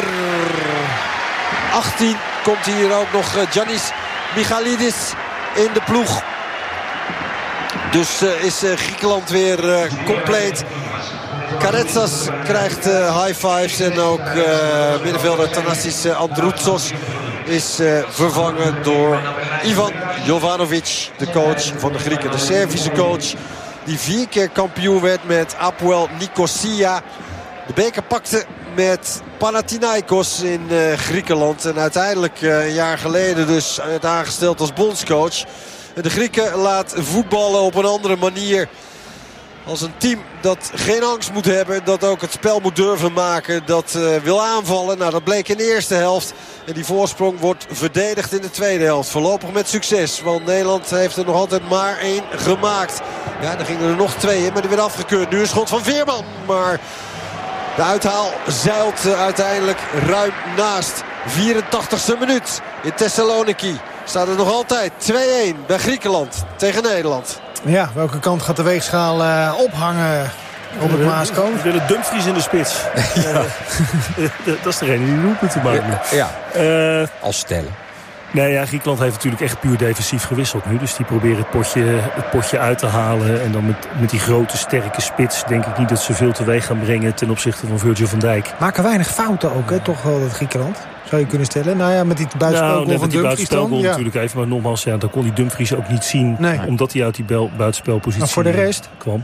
18 komt hier ook nog Giannis Michalidis in de ploeg. Dus is Griekenland weer compleet. Caretsas krijgt high fives. En ook middenvelder Thanassis Androutsos is vervangen door Ivan Jovanovic, de coach van de Grieken. De Servische coach die 4 keer kampioen werd met Apoel Nicosia. De beker pakte met Panathinaikos in Griekenland. En uiteindelijk een jaar geleden dus werd aangesteld als bondscoach. De Grieken laat voetballen op een andere manier. Als een team dat geen angst moet hebben. Dat ook het spel moet durven maken. Dat wil aanvallen. Nou, dat bleek in de eerste helft. En die voorsprong wordt verdedigd in de tweede helft. Voorlopig met succes. Want Nederland heeft er nog altijd maar 1 gemaakt. Ja, er gingen er nog 2 in. Maar die werd afgekeurd. Nu een schot van Veerman. Maar de uithaal zeilt uiteindelijk ruim naast. 84e minuut in Thessaloniki. Staat er nog altijd 2-1 bij Griekenland tegen Nederland. Ja, welke kant gaat de weegschaal ophangen op het Maasko? We willen Dumfries in de spits. Ja. Dat is degene die doelpunten maakt. Ja. Als stellen. Nee, ja, Griekenland heeft natuurlijk echt puur defensief gewisseld nu. Dus die proberen het potje uit te halen. En dan met die grote, sterke spits denk ik niet dat ze veel teweeg gaan brengen ten opzichte van Virgil van Dijk. Maken weinig fouten ook, hè? Toch wel dat Griekenland, zou je kunnen stellen. Nou ja, met die buitenspelgoal van Dumfries dan. Ja. Natuurlijk even, maar nogmaals, ja, dan kon die Dumfries ook niet zien. Nee. Omdat hij uit die buitenspelpositie maar voor de rest kwam.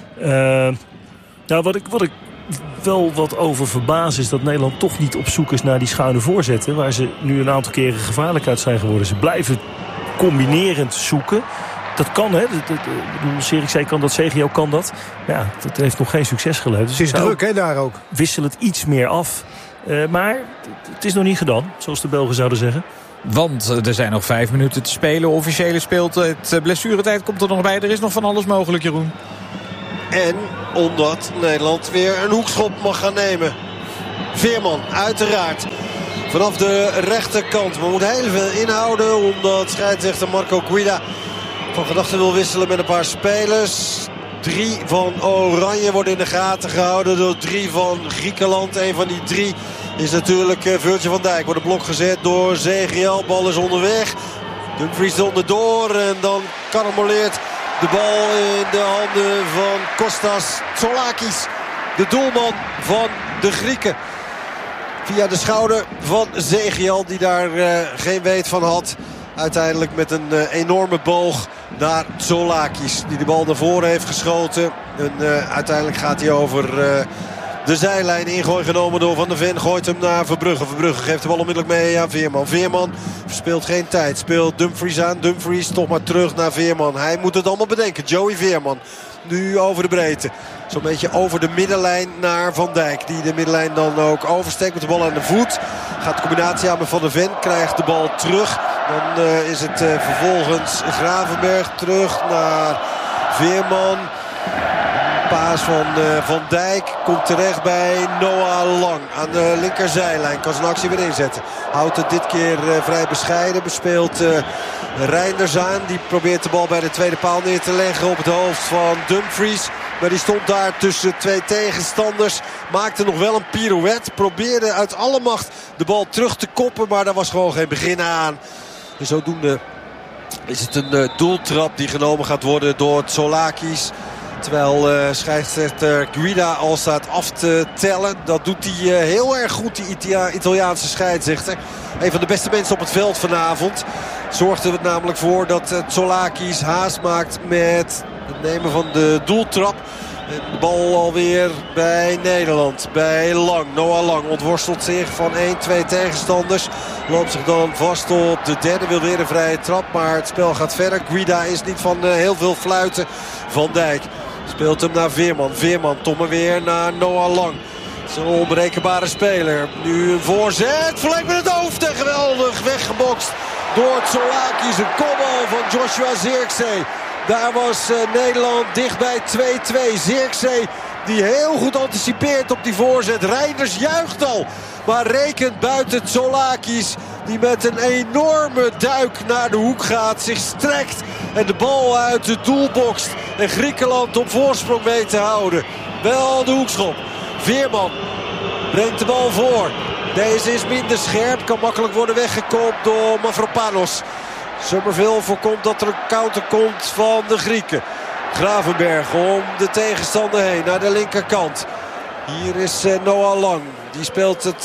Nou, wat ik wel wat over verbaas is dat Nederland toch niet op zoek is naar die schuine voorzetten. Waar ze nu een aantal keren gevaarlijk uit zijn geworden. Ze blijven combinerend zoeken. Dat kan, hè. Zirkzee kan dat, Zegio kan dat. Ja, dat heeft nog geen succes geleverd. Dus het is druk, hè, daar ook. Wissel het iets meer af. Maar het is nog niet gedaan, zoals de Belgen zouden zeggen. Want er zijn nog 5 minuten te spelen. Officiële speeltijd, blessuretijd komt er nog bij. Er is nog van alles mogelijk, Jeroen. En omdat Nederland weer een hoekschop mag gaan nemen. Veerman, uiteraard. Vanaf de rechterkant. Maar moet heel veel inhouden. Omdat scheidsrechter Marco Guida van gedachten wil wisselen met een paar spelers. 3 van Oranje worden in de gaten gehouden door 3 van Griekenland. Een van die 3 is natuurlijk Virgil van Dijk. Wordt op blok gezet door Zeghiel. Bal is onderweg. Dumfries onderdoor. En dan karamoleert de bal in de handen van Kostas Tsolakis. De doelman van de Grieken. Via de schouder van Zeghiel, die daar geen weet van had. Uiteindelijk met een enorme boog naar Tsolakis. Die de bal naar voren heeft geschoten. En uiteindelijk gaat hij over de zijlijn. Ingooi genomen door Van der Ven. Gooit hem naar Verbrugge. Verbrugge geeft de bal onmiddellijk mee aan Veerman. Veerman verspeelt geen tijd. Speelt Dumfries aan. Dumfries toch maar terug naar Veerman. Hij moet het allemaal bedenken. Joey Veerman. Nu over de breedte. Zo'n beetje over de middenlijn naar Van Dijk. Die de middenlijn dan ook oversteekt met de bal aan de voet. Gaat de combinatie aan met Van der Ven. Krijgt de bal terug. Dan is het vervolgens Gravenberch terug naar Veerman. Paas van Van Dijk komt terecht bij Noah Lang aan de linkerzijlijn. Kan zijn actie weer inzetten. Houdt het dit keer vrij bescheiden. Bespeelt Reinders aan. Die probeert de bal bij de tweede paal neer te leggen op het hoofd van Dumfries. Maar die stond daar tussen 2 tegenstanders. Maakte nog wel een pirouette. Probeerde uit alle macht de bal terug te koppen. Maar daar was gewoon geen begin aan. En zodoende is het een doeltrap die genomen gaat worden door Tsolakis. Terwijl scheidsrechter Guida al staat af te tellen. Dat doet hij heel erg goed, die Italiaanse scheidsrechter. Een van de beste mensen op het veld vanavond. Zorgde er namelijk voor dat Tsolakis haast maakt met het nemen van de doeltrap. En de bal alweer bij Nederland. Bij Lang. Noah Lang ontworstelt zich van 1-2 tegenstanders. Loopt zich dan vast op de derde. Wil weer een vrije trap. Maar het spel gaat verder. Guida is niet van heel veel fluiten. Van Dijk speelt hem naar Veerman. Veerman toch maar weer naar Noah Lang. Zo'n onberekenbare speler. Nu een voorzet. Verlengt met het hoofd. En geweldig weggebokst door Tsolakis. Een kopbal van Joshua Zirkzee. Daar was Nederland dichtbij 2-2. Zirkzee die heel goed anticipeert op die voorzet. Reinders juicht al. Maar rekent buiten Tsolakis. Die met een enorme duik naar de hoek gaat. Zich strekt. En de bal uit de doel bokst. En Griekenland op voorsprong weet te houden. Wel de hoekschop. Veerman brengt de bal voor. Deze is minder scherp. Kan makkelijk worden weggekopt door Mavropanos. Summerville voorkomt dat er een counter komt van de Grieken. Gravenberch om de tegenstander heen naar de linkerkant. Hier is Noah Lang. Die speelt het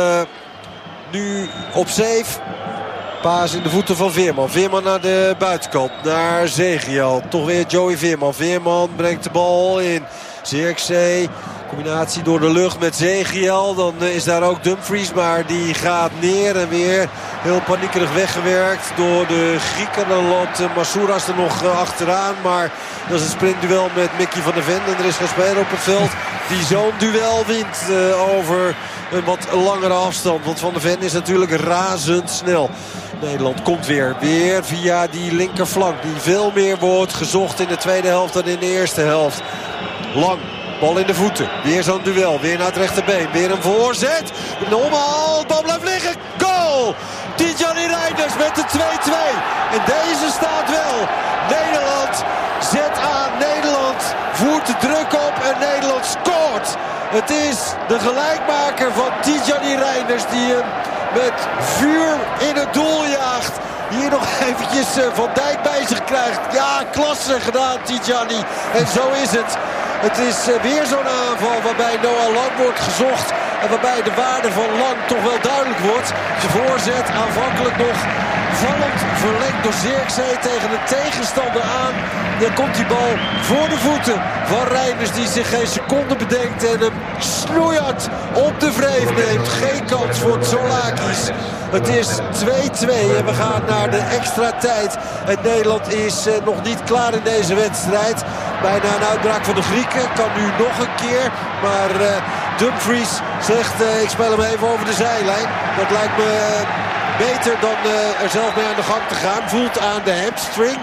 nu op safe. Paas in de voeten van Veerman. Veerman naar de buitenkant. Naar Zeghiel. Toch weer Joey Veerman. Veerman brengt de bal in. Zirkzee. Combinatie door de lucht met Zeghiel. Dan is daar ook Dumfries. Maar die gaat neer. En weer heel paniekerig weggewerkt door de Grieken. Dan loopt Masouras er nog achteraan. Maar dat is een sprintduel met Mickey van der Ven. En er is geen speler op het veld die zo'n duel wint over een wat langere afstand. Want Van der Ven is natuurlijk razendsnel. Nederland komt weer via die linkerflank. Die veel meer wordt gezocht in de tweede helft dan in de eerste helft. Lang. Bal in de voeten. Weer zo'n duel. Weer naar het rechterbeen. Weer een voorzet. Een omhaal. Bal blijft liggen. Goal! Tidjani Reinders met de 2-2. En deze staat wel. Nederland zet aan. Nederland voert de druk op. En Nederland scoort. Het is de gelijkmaker van Tidjani Reinders die hem met vuur in het doel jaagt. Hier nog eventjes Van Dijk bij zich krijgt. Ja, klasse gedaan, Tidjani. En zo is het. Het is weer zo'n aanval waarbij Noah Lang wordt gezocht. En waarbij de waarde van Lang toch wel duidelijk wordt. Zijn voorzet aanvankelijk nog vallend verlengd door Zirkzee tegen een tegenstander aan. Dan komt die bal voor de voeten van Reinders die zich geen seconde bedenkt. En hem snoeihard op de wreef neemt. Geen kans voor Tsolakis. Het is 2-2 en we gaan naar de extra tijd. En Nederland is nog niet klaar in deze wedstrijd. Bijna een uitbraak van de Grieken. Kan nu nog een keer. Maar Dumfries zegt ik speel hem even over de zijlijn. Dat lijkt me beter dan er zelf mee aan de gang te gaan. Voelt aan de hamstring.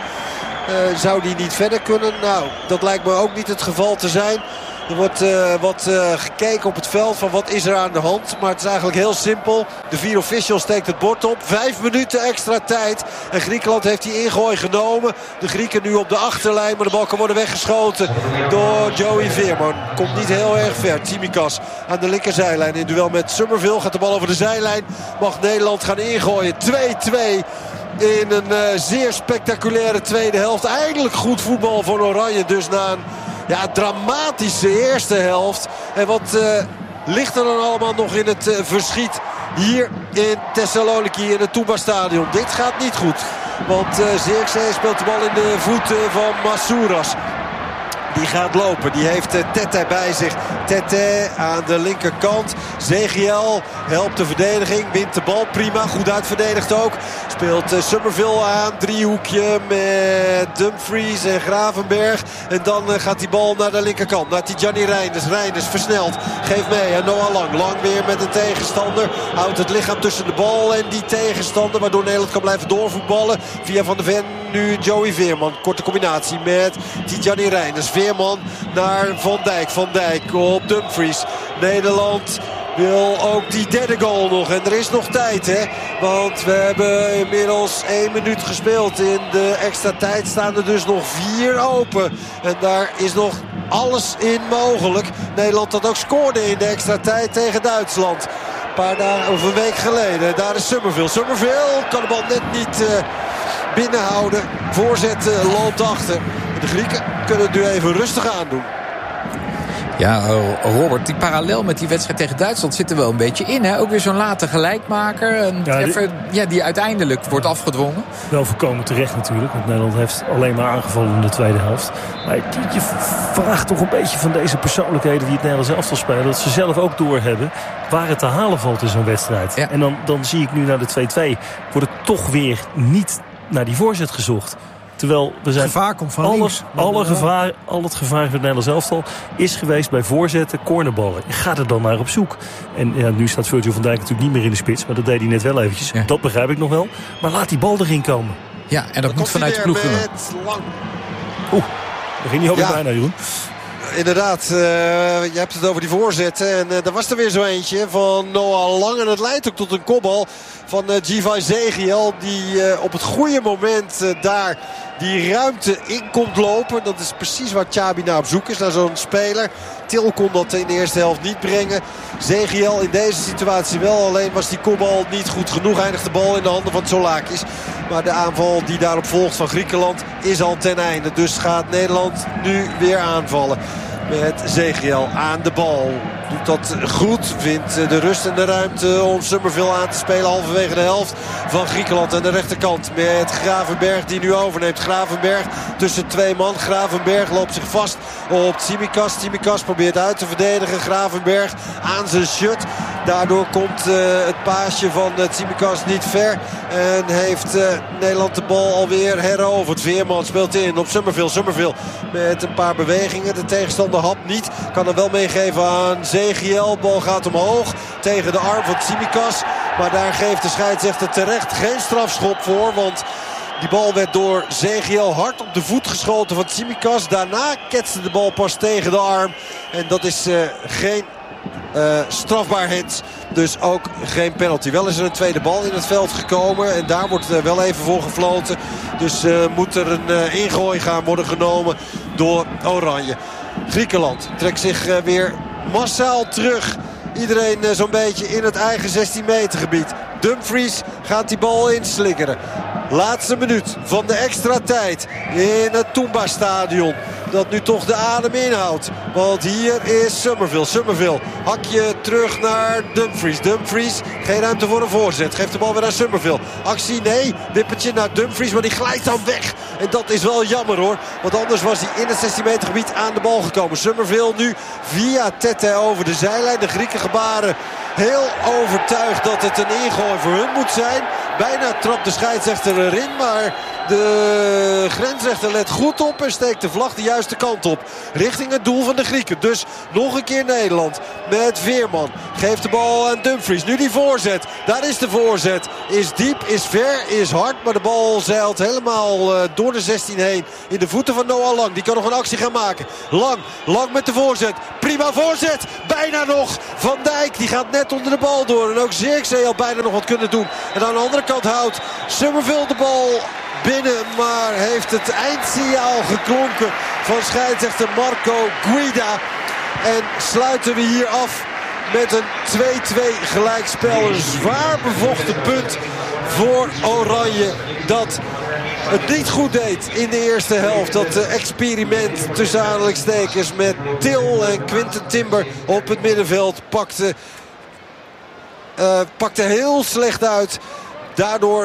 Zou die niet verder kunnen? Nou, dat lijkt me ook niet het geval te zijn. Er wordt wat gekeken op het veld van wat is er aan de hand. Maar het is eigenlijk heel simpel. De 4 official steekt het bord op. 5 minuten extra tijd. En Griekenland heeft die ingooi genomen. De Grieken nu op de achterlijn. Maar de bal kan worden weggeschoten door Joey Veerman. Komt niet heel erg ver. Tsimikas aan de linkerzijlijn. In duel met Summerville gaat de bal over de zijlijn. Mag Nederland gaan ingooien. 2-2. In een zeer spectaculaire tweede helft. Eindelijk goed voetbal van Oranje. Dus na een dramatische eerste helft. En wat ligt er dan allemaal nog in het verschiet hier in Thessaloniki in het Touba Stadion. Dit gaat niet goed. Want Zirkzee speelt de bal in de voeten van Masouras. Die gaat lopen. Die heeft Tete bij zich. Tete aan de linkerkant. Zegiel helpt de verdediging. Wint de bal prima. Goed uitverdedigd ook. Speelt Summerville aan. Driehoekje met Dumfries en Gravenberg. En dan gaat die bal naar de linkerkant. Naar Tidjani Reinders. Reinders versnelt. Geeft mee. En Noah Lang. Lang weer met een tegenstander. Houdt het lichaam tussen de bal en die tegenstander. Waardoor Nederland kan blijven doorvoetballen. Via Van de Ven nu Joey Veerman. Korte combinatie met Tidjani Reinders. Veerman naar Van Dijk. Van Dijk op Dumfries. Nederland wil ook die derde goal nog. En er is nog tijd, hè. Want we hebben inmiddels 1 minuut gespeeld. In de extra tijd staan er dus nog 4 open. En daar is nog alles in mogelijk. Nederland dat ook scoorde in de extra tijd tegen Duitsland. Een paar dagen of een week geleden. Daar is Summerville. Summerville kan de bal net niet binnenhouden. Voorzet loopt achter. De Grieken kunnen het nu even rustig aandoen. Ja, Robert, die parallel met die wedstrijd tegen Duitsland zit er wel een beetje in. Hè? Ook weer zo'n late gelijkmaker. Een treffer die uiteindelijk wordt afgedwongen. Wel voorkomen terecht natuurlijk. Want Nederland heeft alleen maar aangevallen in de tweede helft. Maar je vraagt toch een beetje van deze persoonlijkheden die het Nederlands elftal spelen. Dat ze zelf ook doorhebben waar het te halen valt in zo'n wedstrijd. Ja. En dan zie ik nu naar de 2-2. Wordt het toch weer niet naar die voorzet gezocht. Terwijl we zijn gevaar komt van links. Al het gevaar van het Nederlands elftal is geweest bij voorzetten, cornerballen. Je gaat er dan naar op zoek. En ja, nu staat Virgil van Dijk natuurlijk niet meer in de spits. Maar dat deed hij net wel eventjes. Ja. Dat begrijp ik nog wel. Maar laat die bal erin komen. Ja, en dat moet vanuit de ploeg doen. Oeh, daar ging hij bijna, Jeroen. Inderdaad, je hebt het over die voorzetten. En daar was er weer zo eentje van Noah Lang. En het leidt ook tot een kopbal van Givay Zegiel. Die op het goede moment daar die ruimte in komt lopen. Dat is precies waar Xabi naar op zoek is. Naar zo'n speler. Til kon dat in de eerste helft niet brengen. Zegiel in deze situatie wel. Alleen was die kopbal niet goed genoeg. Eindigt de bal in de handen van Tsolakis. Maar de aanval die daarop volgt van Griekenland is al ten einde. Dus gaat Nederland nu weer aanvallen. Met Zegiel aan de bal. Doet dat goed. Vindt de rust en de ruimte om Summerville aan te spelen. Halverwege de helft van Griekenland aan de rechterkant. Met Gravenberg die nu overneemt. Gravenberg tussen 2 man. Gravenberg loopt zich vast op Tsimikas. Tsimikas probeert uit te verdedigen. Gravenberg aan zijn shut. Daardoor komt het paasje van Tsimikas niet ver. En heeft Nederland de bal alweer heroverd. Veerman speelt in op Summerville. Summerville met een paar bewegingen. De tegenstander hapt niet. Kan er wel meegeven aan Zegiel. Bal gaat omhoog tegen de arm van Tsimikas. Maar daar geeft de scheidsrechter terecht geen strafschop voor. Want die bal werd door Zegiel hard op de voet geschoten van Tsimikas. Daarna ketste de bal pas tegen de arm. En dat is geen strafbaarheid. Dus ook geen penalty. Wel is er een tweede bal in het veld gekomen. En daar wordt wel even voor gefloten. Dus moet er een ingooi gaan worden genomen door Oranje. Griekenland trekt zich weer massaal terug. Iedereen zo'n beetje in het eigen 16 meter gebied. Dumfries gaat die bal inslingeren. Laatste minuut van de extra tijd in het Toumba-stadion. Dat nu toch de adem inhoudt. Want hier is Summerville. Hakje terug naar Dumfries. Dumfries, geen ruimte voor een voorzet. Geeft de bal weer aan Summerville. Actie, nee. Wippertje naar Dumfries, maar die glijdt dan weg. En dat is wel jammer hoor. Want anders was hij in het 16 meter gebied aan de bal gekomen. Summerville nu via Tete over de zijlijn. De Grieken gebaren heel overtuigd dat het een ingooi voor hun moet zijn. Bijna trapt de scheidsrechter erin, maar de grensrechter let goed op en steekt de vlag de juiste kant op. Richting het doel van de Grieken. Dus nog een keer Nederland met Veerman. Geeft de bal aan Dumfries. Nu die voorzet. Daar is de voorzet. Is diep, is ver, is hard. Maar de bal zeilt helemaal door de 16 heen. In de voeten van Noah Lang. Die kan nog een actie gaan maken. Lang met de voorzet. Prima voorzet. Bijna nog. Van Dijk die gaat net onder de bal door. En ook Zirkzee had bijna nog wat kunnen doen. En aan de andere kant houdt Summerville de bal binnen, maar heeft het eindsignaal geklonken van scheidsrechter Marco Guida. En sluiten we hier af met een 2-2 gelijkspel. Een zwaar bevochten punt voor Oranje dat het niet goed deed in de eerste helft. Dat experiment tussen aanhalingstekens met Til en Quinten Timber op het middenveld pakte heel slecht uit. Daardoor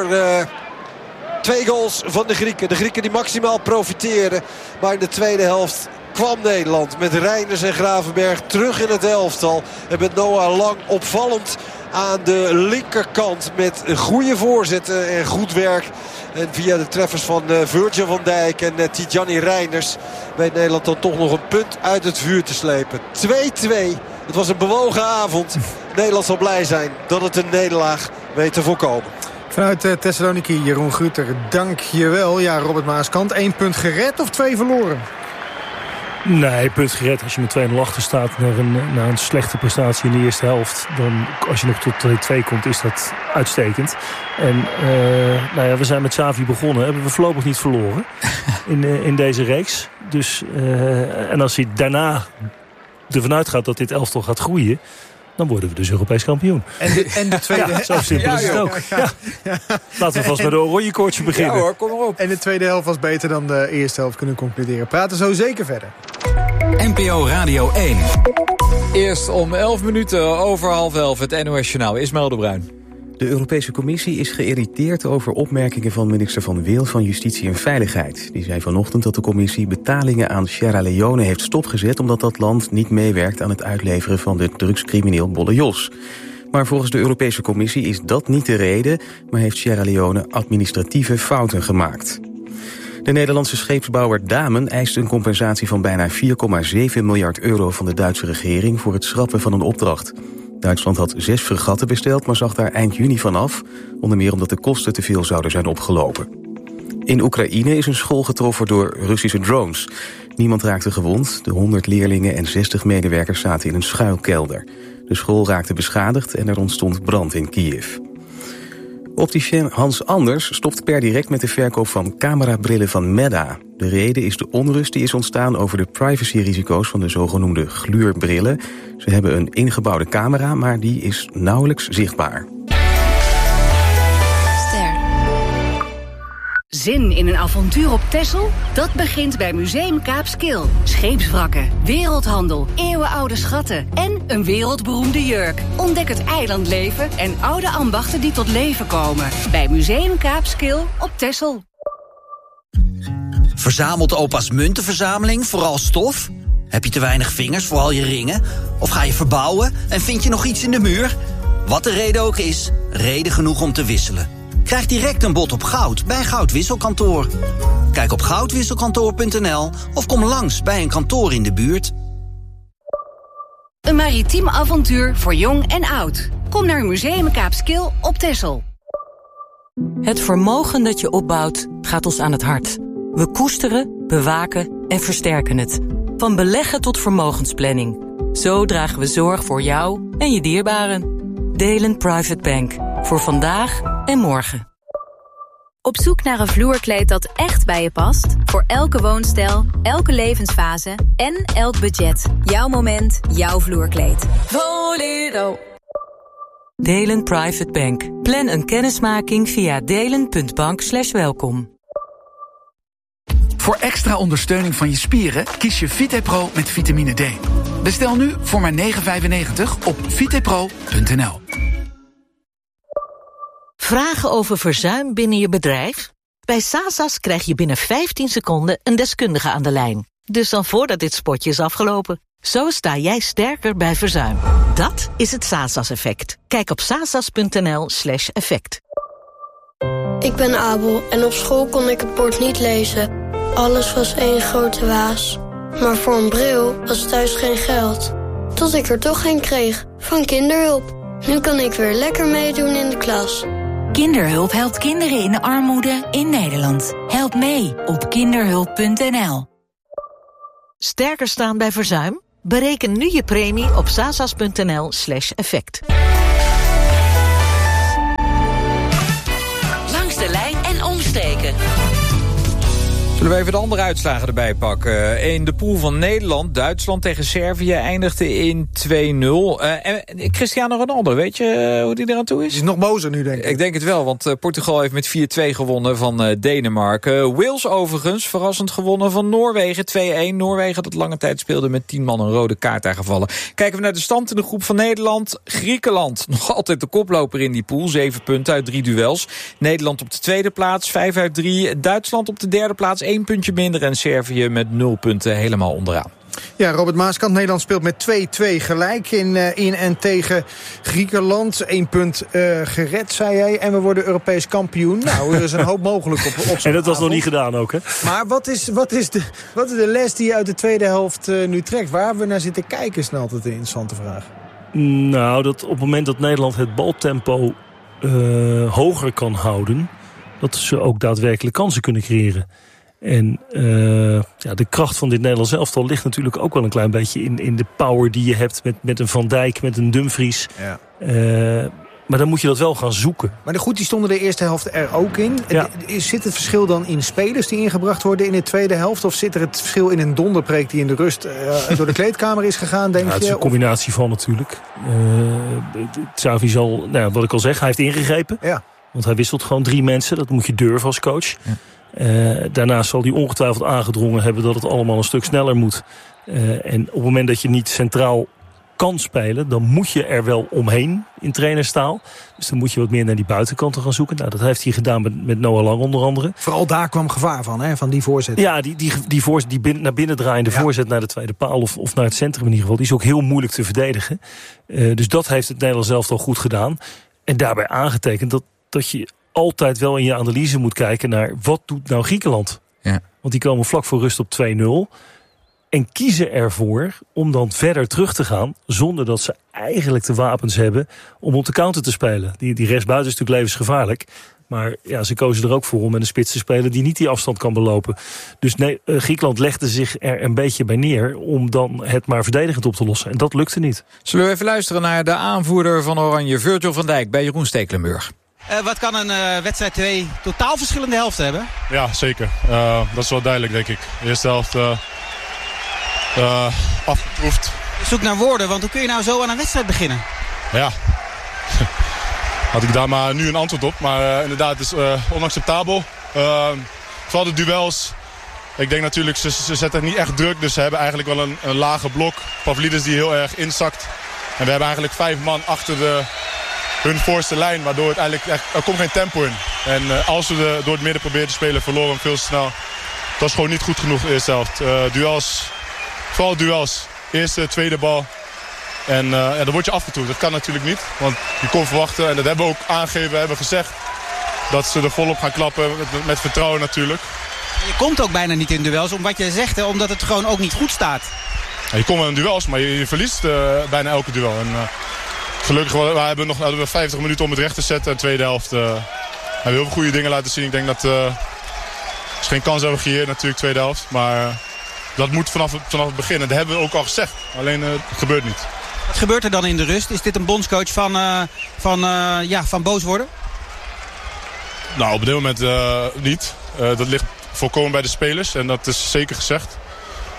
2 goals van de Grieken. De Grieken die maximaal profiteren. Maar in de tweede helft kwam Nederland met Reinders en Gravenberg terug in het elftal. En met Noah Lang opvallend aan de linkerkant met goede voorzetten en goed werk. En via de treffers van Virgil van Dijk en Tidjani Reinders weet Nederland dan toch nog een punt uit het vuur te slepen. 2-2. Het was een bewogen avond. Nederland zal blij zijn dat het een nederlaag weet te voorkomen. Vanuit Thessaloniki, Jeroen Gruter, dank je wel. Ja, Robert Maaskant, 1 punt gered of 2 verloren? Nee, punt gered. Als je met 2-0 achter staat naar een slechte prestatie in de eerste helft, dan als je nog tot 2 komt, is dat uitstekend. En we zijn met Xavi begonnen. Hebben we voorlopig niet verloren in deze reeks. Dus, en als hij daarna ervan uitgaat dat dit elftal gaat groeien, dan worden we dus Europees kampioen. En de tweede... Ja, zo simpel is het ook. Ja. Laten we vast met de oranje koortje beginnen. Ja hoor, kom maar op. En de tweede helft was beter dan de eerste helft, kunnen concluderen. Praten zo zeker verder. NPO Radio 1. Eerst om 11 minuten over 10:30 het NOS Journaal. Ismaël de Bruin. De Europese Commissie is geïrriteerd over opmerkingen van minister Van Wil van Justitie en Veiligheid. Die zei vanochtend dat de commissie betalingen aan Sierra Leone heeft stopgezet omdat dat land niet meewerkt aan het uitleveren van de drugscrimineel Bolle Jos. Maar volgens de Europese Commissie is dat niet de reden, maar heeft Sierra Leone administratieve fouten gemaakt. De Nederlandse scheepsbouwer Damen eist een compensatie van bijna 4,7 miljard euro van de Duitse regering voor het schrappen van een opdracht. Duitsland had 6 fregatten besteld, maar zag daar eind juni vanaf, onder meer omdat de kosten te veel zouden zijn opgelopen. In Oekraïne is een school getroffen door Russische drones. Niemand raakte gewond, de 100 leerlingen en 60 medewerkers zaten in een schuilkelder. De school raakte beschadigd en er ontstond brand in Kiev. Opticien Hans Anders stopt per direct met de verkoop van camerabrillen van Meta. De reden is de onrust die is ontstaan over de privacyrisico's van de zogenoemde gluurbrillen. Ze hebben een ingebouwde camera, maar die is nauwelijks zichtbaar. Zin in een avontuur op Texel? Dat begint bij Museum Kaapskil. Scheepswrakken, wereldhandel, eeuwenoude schatten en een wereldberoemde jurk. Ontdek het eilandleven en oude ambachten die tot leven komen. Bij Museum Kaapskil op Texel. Verzamelt opa's muntenverzameling vooral stof? Heb je te weinig vingers voor al je ringen? Of ga je verbouwen en vind je nog iets in de muur? Wat de reden ook is, reden genoeg om te wisselen. Krijg direct een bod op goud bij Goudwisselkantoor. Kijk op goudwisselkantoor.nl of kom langs bij een kantoor in de buurt. Een maritiem avontuur voor jong en oud. Kom naar Museum Kaapskil op Texel. Het vermogen dat je opbouwt gaat ons aan het hart. We koesteren, bewaken en versterken het. Van beleggen tot vermogensplanning. Zo dragen we zorg voor jou en je dierbaren. Delen Private Bank. Voor vandaag en morgen. Op zoek naar een vloerkleed dat echt bij je past? Voor elke woonstijl, elke levensfase en elk budget. Jouw moment, jouw vloerkleed. Volero. Delen Private Bank. Plan een kennismaking via delen.bank/welkom. Voor extra ondersteuning van je spieren kies je VitePro met vitamine D. Bestel nu voor maar €9,95 op vitepro.nl. Vragen over verzuim binnen je bedrijf? Bij Sasas krijg je binnen 15 seconden een deskundige aan de lijn. Dus dan voordat dit spotje is afgelopen. Zo sta jij sterker bij verzuim. Dat is het Sasas-effect. Kijk op sasas.nl/effect. Ik ben Abel en op school kon ik het bord niet lezen. Alles was één grote waas. Maar voor een bril was thuis geen geld. Tot ik er toch een kreeg, van Kinderhulp. Nu kan ik weer lekker meedoen in de klas. Kinderhulp helpt kinderen in armoede in Nederland. Help mee op kinderhulp.nl. Sterker staan bij verzuim? Bereken nu je premie op sasas.nl/effect. Langs de lijn en omsteken. Zullen we even de andere uitslagen erbij pakken? In de pool van Nederland, Duitsland tegen Servië eindigde in 2-0. Cristiano Ronaldo, weet je hoe die eraan toe is? Hij is nog bozer nu, denk ik. Ik denk het wel, want Portugal heeft met 4-2 gewonnen van Denemarken. Wales overigens, verrassend gewonnen van Noorwegen, 2-1. Noorwegen dat lange tijd speelde met 10 man een rode kaart aangevallen. Kijken we naar de stand in de groep van Nederland. Griekenland, nog altijd de koploper in die pool. 7 punten uit 3 duels. Nederland op de tweede plaats, 5 uit 3. Duitsland op de derde plaats, 1 puntje minder. En Servië met 0 punten helemaal onderaan. Ja, Robert Maaskant, Nederland speelt met 2-2 gelijk in en tegen Griekenland. 1 punt gered, zei jij. En we worden Europees kampioen. Nou, er is een hoop mogelijk op en dat was nog niet gedaan ook, hè? Maar wat is de les die je uit de tweede helft nu trekt? Waar hebben we naar zitten kijken, is altijd een interessante vraag. Nou, dat op het moment dat Nederland het baltempo hoger kan houden, dat ze ook daadwerkelijk kansen kunnen creëren. En de kracht van dit Nederlands elftal ligt natuurlijk ook wel een klein beetje in de power die je hebt met een Van Dijk, met een Dumfries. Ja. Maar dan moet je dat wel gaan zoeken. Maar goed, die stonden de eerste helft er ook in. Ja. Zit het verschil dan in spelers die ingebracht worden in de tweede helft? Of zit er het verschil in een donderpreek die in de rust door de kleedkamer is gegaan, denk je? Het is een combinatie van natuurlijk. Xavi zal, wat ik al zeg, hij heeft ingegrepen. Ja. Want hij wisselt gewoon 3 mensen. Dat moet je durven als coach. Ja. Daarnaast zal hij ongetwijfeld aangedrongen hebben dat het allemaal een stuk sneller moet. En op het moment dat je niet centraal kan spelen, dan moet je er wel omheen in trainerstaal. Dus dan moet je wat meer naar die buitenkanten gaan zoeken. Nou, dat heeft hij gedaan met Noah Lang onder andere. Vooral daar kwam gevaar van, hè? Van die voorzet. Ja, die voorzet, die naar binnen draaiende voorzet naar de tweede paal of naar het centrum in ieder geval, die is ook heel moeilijk te verdedigen. Dus dat heeft het Nederlands elftal goed gedaan. En daarbij aangetekend dat je altijd wel in je analyse moet kijken naar wat doet nou Griekenland. Ja. Want die komen vlak voor rust op 2-0. En kiezen ervoor om dan verder terug te gaan zonder dat ze eigenlijk de wapens hebben om op de counter te spelen. Die rechtsbuiten is natuurlijk levensgevaarlijk. Maar ja, ze kozen er ook voor om met een spits te spelen die niet die afstand kan belopen. Dus nee, Griekenland legde zich er een beetje bij neer om dan het maar verdedigend op te lossen. En dat lukte niet. Zullen we even luisteren naar de aanvoerder van Oranje, Virgil van Dijk, bij Jeroen Stekelenburg. Wat kan een wedstrijd 2 totaal verschillende helften hebben? Ja, zeker. Dat is wel duidelijk, denk ik. De eerste helft afgeproefd. Zoek naar woorden, want hoe kun je nou zo aan een wedstrijd beginnen? Ja, had ik daar maar nu een antwoord op. Maar inderdaad, het is onacceptabel. Vooral de duels. Ik denk natuurlijk, ze zetten niet echt druk. Dus ze hebben eigenlijk wel een lage blok. Pavlidis die heel erg inzakt. En we hebben eigenlijk 5 man achter hun voorste lijn. Waardoor het eigenlijk er komt geen tempo in. En als we door het midden proberen te spelen, verloren we veel te snel. Dat is gewoon niet goed genoeg de eerste helft. Duels, vooral duels. Eerste, tweede bal. En dan word je afgetoerd. Dat kan natuurlijk niet. Want je kon verwachten, en dat hebben we ook aangegeven, we hebben gezegd, dat ze er volop gaan klappen. Met vertrouwen natuurlijk. Je komt ook bijna niet in duels, om wat je zegt, hè, omdat het gewoon ook niet goed staat. Ja, je komt wel in duels, maar je verliest bijna elke duel. En, gelukkig hadden we 50 minuten om het recht te zetten. En de tweede helft hebben we heel veel goede dingen laten zien. Ik denk dat ze geen kans hebben gecreëerd natuurlijk, tweede helft. Maar dat moet vanaf het begin. En dat hebben we ook al gezegd. Alleen het gebeurt niet. Wat gebeurt er dan in de rust? Is dit een bondscoach van boos worden? Nou, op dit moment niet. Dat ligt volkomen bij de spelers. En dat is zeker gezegd.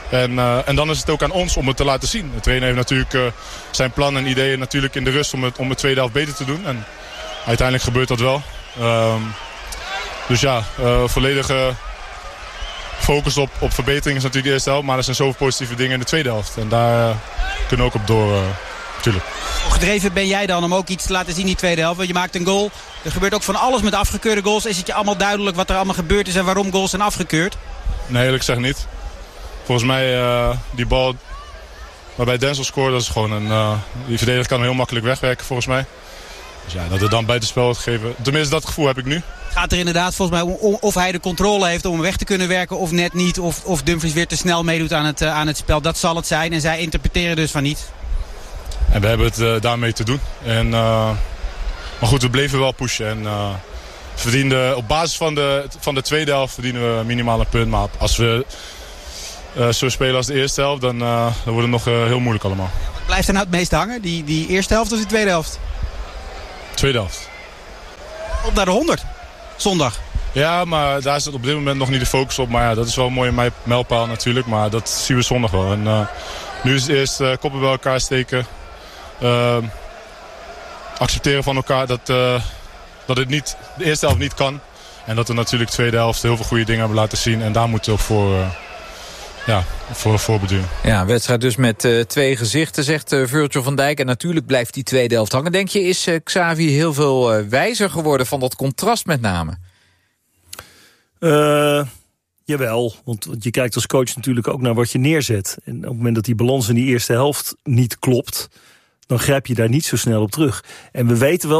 En dan is het ook aan ons om het te laten zien. De trainer heeft natuurlijk zijn plan en ideeën natuurlijk in de rust om de tweede helft beter te doen. En uiteindelijk gebeurt dat wel. Dus ja, volledige focus op verbetering is natuurlijk de eerste helft. Maar er zijn zoveel positieve dingen in de tweede helft. En daar kunnen we ook op door, natuurlijk. Hoe gedreven ben jij dan om ook iets te laten zien in die tweede helft? Want je maakt een goal. Er gebeurt ook van alles met afgekeurde goals. Is het je allemaal duidelijk wat er allemaal gebeurd is en waarom goals zijn afgekeurd? Nee, eerlijk gezegd niet. Volgens mij, die bal waarbij Denzel scoort, dat is gewoon die verdediger kan hem heel makkelijk wegwerken volgens mij. Dus ja, dat het dan buitenspel wordt gegeven. Tenminste, dat gevoel heb ik nu. Het gaat er inderdaad volgens mij om of hij de controle heeft om hem weg te kunnen werken of net niet. Of Dumfries weer te snel meedoet aan het spel. Dat zal het zijn en zij interpreteren dus van niet. En we hebben het daarmee te doen. Maar goed, we bleven wel pushen. En op basis van de tweede helft verdienen we minimaal een punt. Maar als we zo spelen als de eerste helft, dan wordt het nog heel moeilijk allemaal. Wat blijft er nou het meest hangen? Die eerste helft of die tweede helft? Tweede helft. Op naar de 100. Zondag. Ja, maar daar zit op dit moment nog niet de focus op. Maar ja, dat is wel een mooie mijlpaal natuurlijk. Maar dat zien we zondag wel. En nu is het eerst koppen bij elkaar steken. Accepteren van elkaar dat het niet, de eerste helft niet kan. En dat we natuurlijk de tweede helft heel veel goede dingen hebben laten zien. En daar moeten we ook voor beduren. Ja, wedstrijd dus met 2 gezichten, zegt Virgil van Dijk. En natuurlijk blijft die tweede helft hangen. Denk je, is Xavi heel veel wijzer geworden van dat contrast met name? Jawel, want je kijkt als coach natuurlijk ook naar wat je neerzet. En op het moment dat die balans in die eerste helft niet klopt, dan grijp je daar niet zo snel op terug. En we weten wel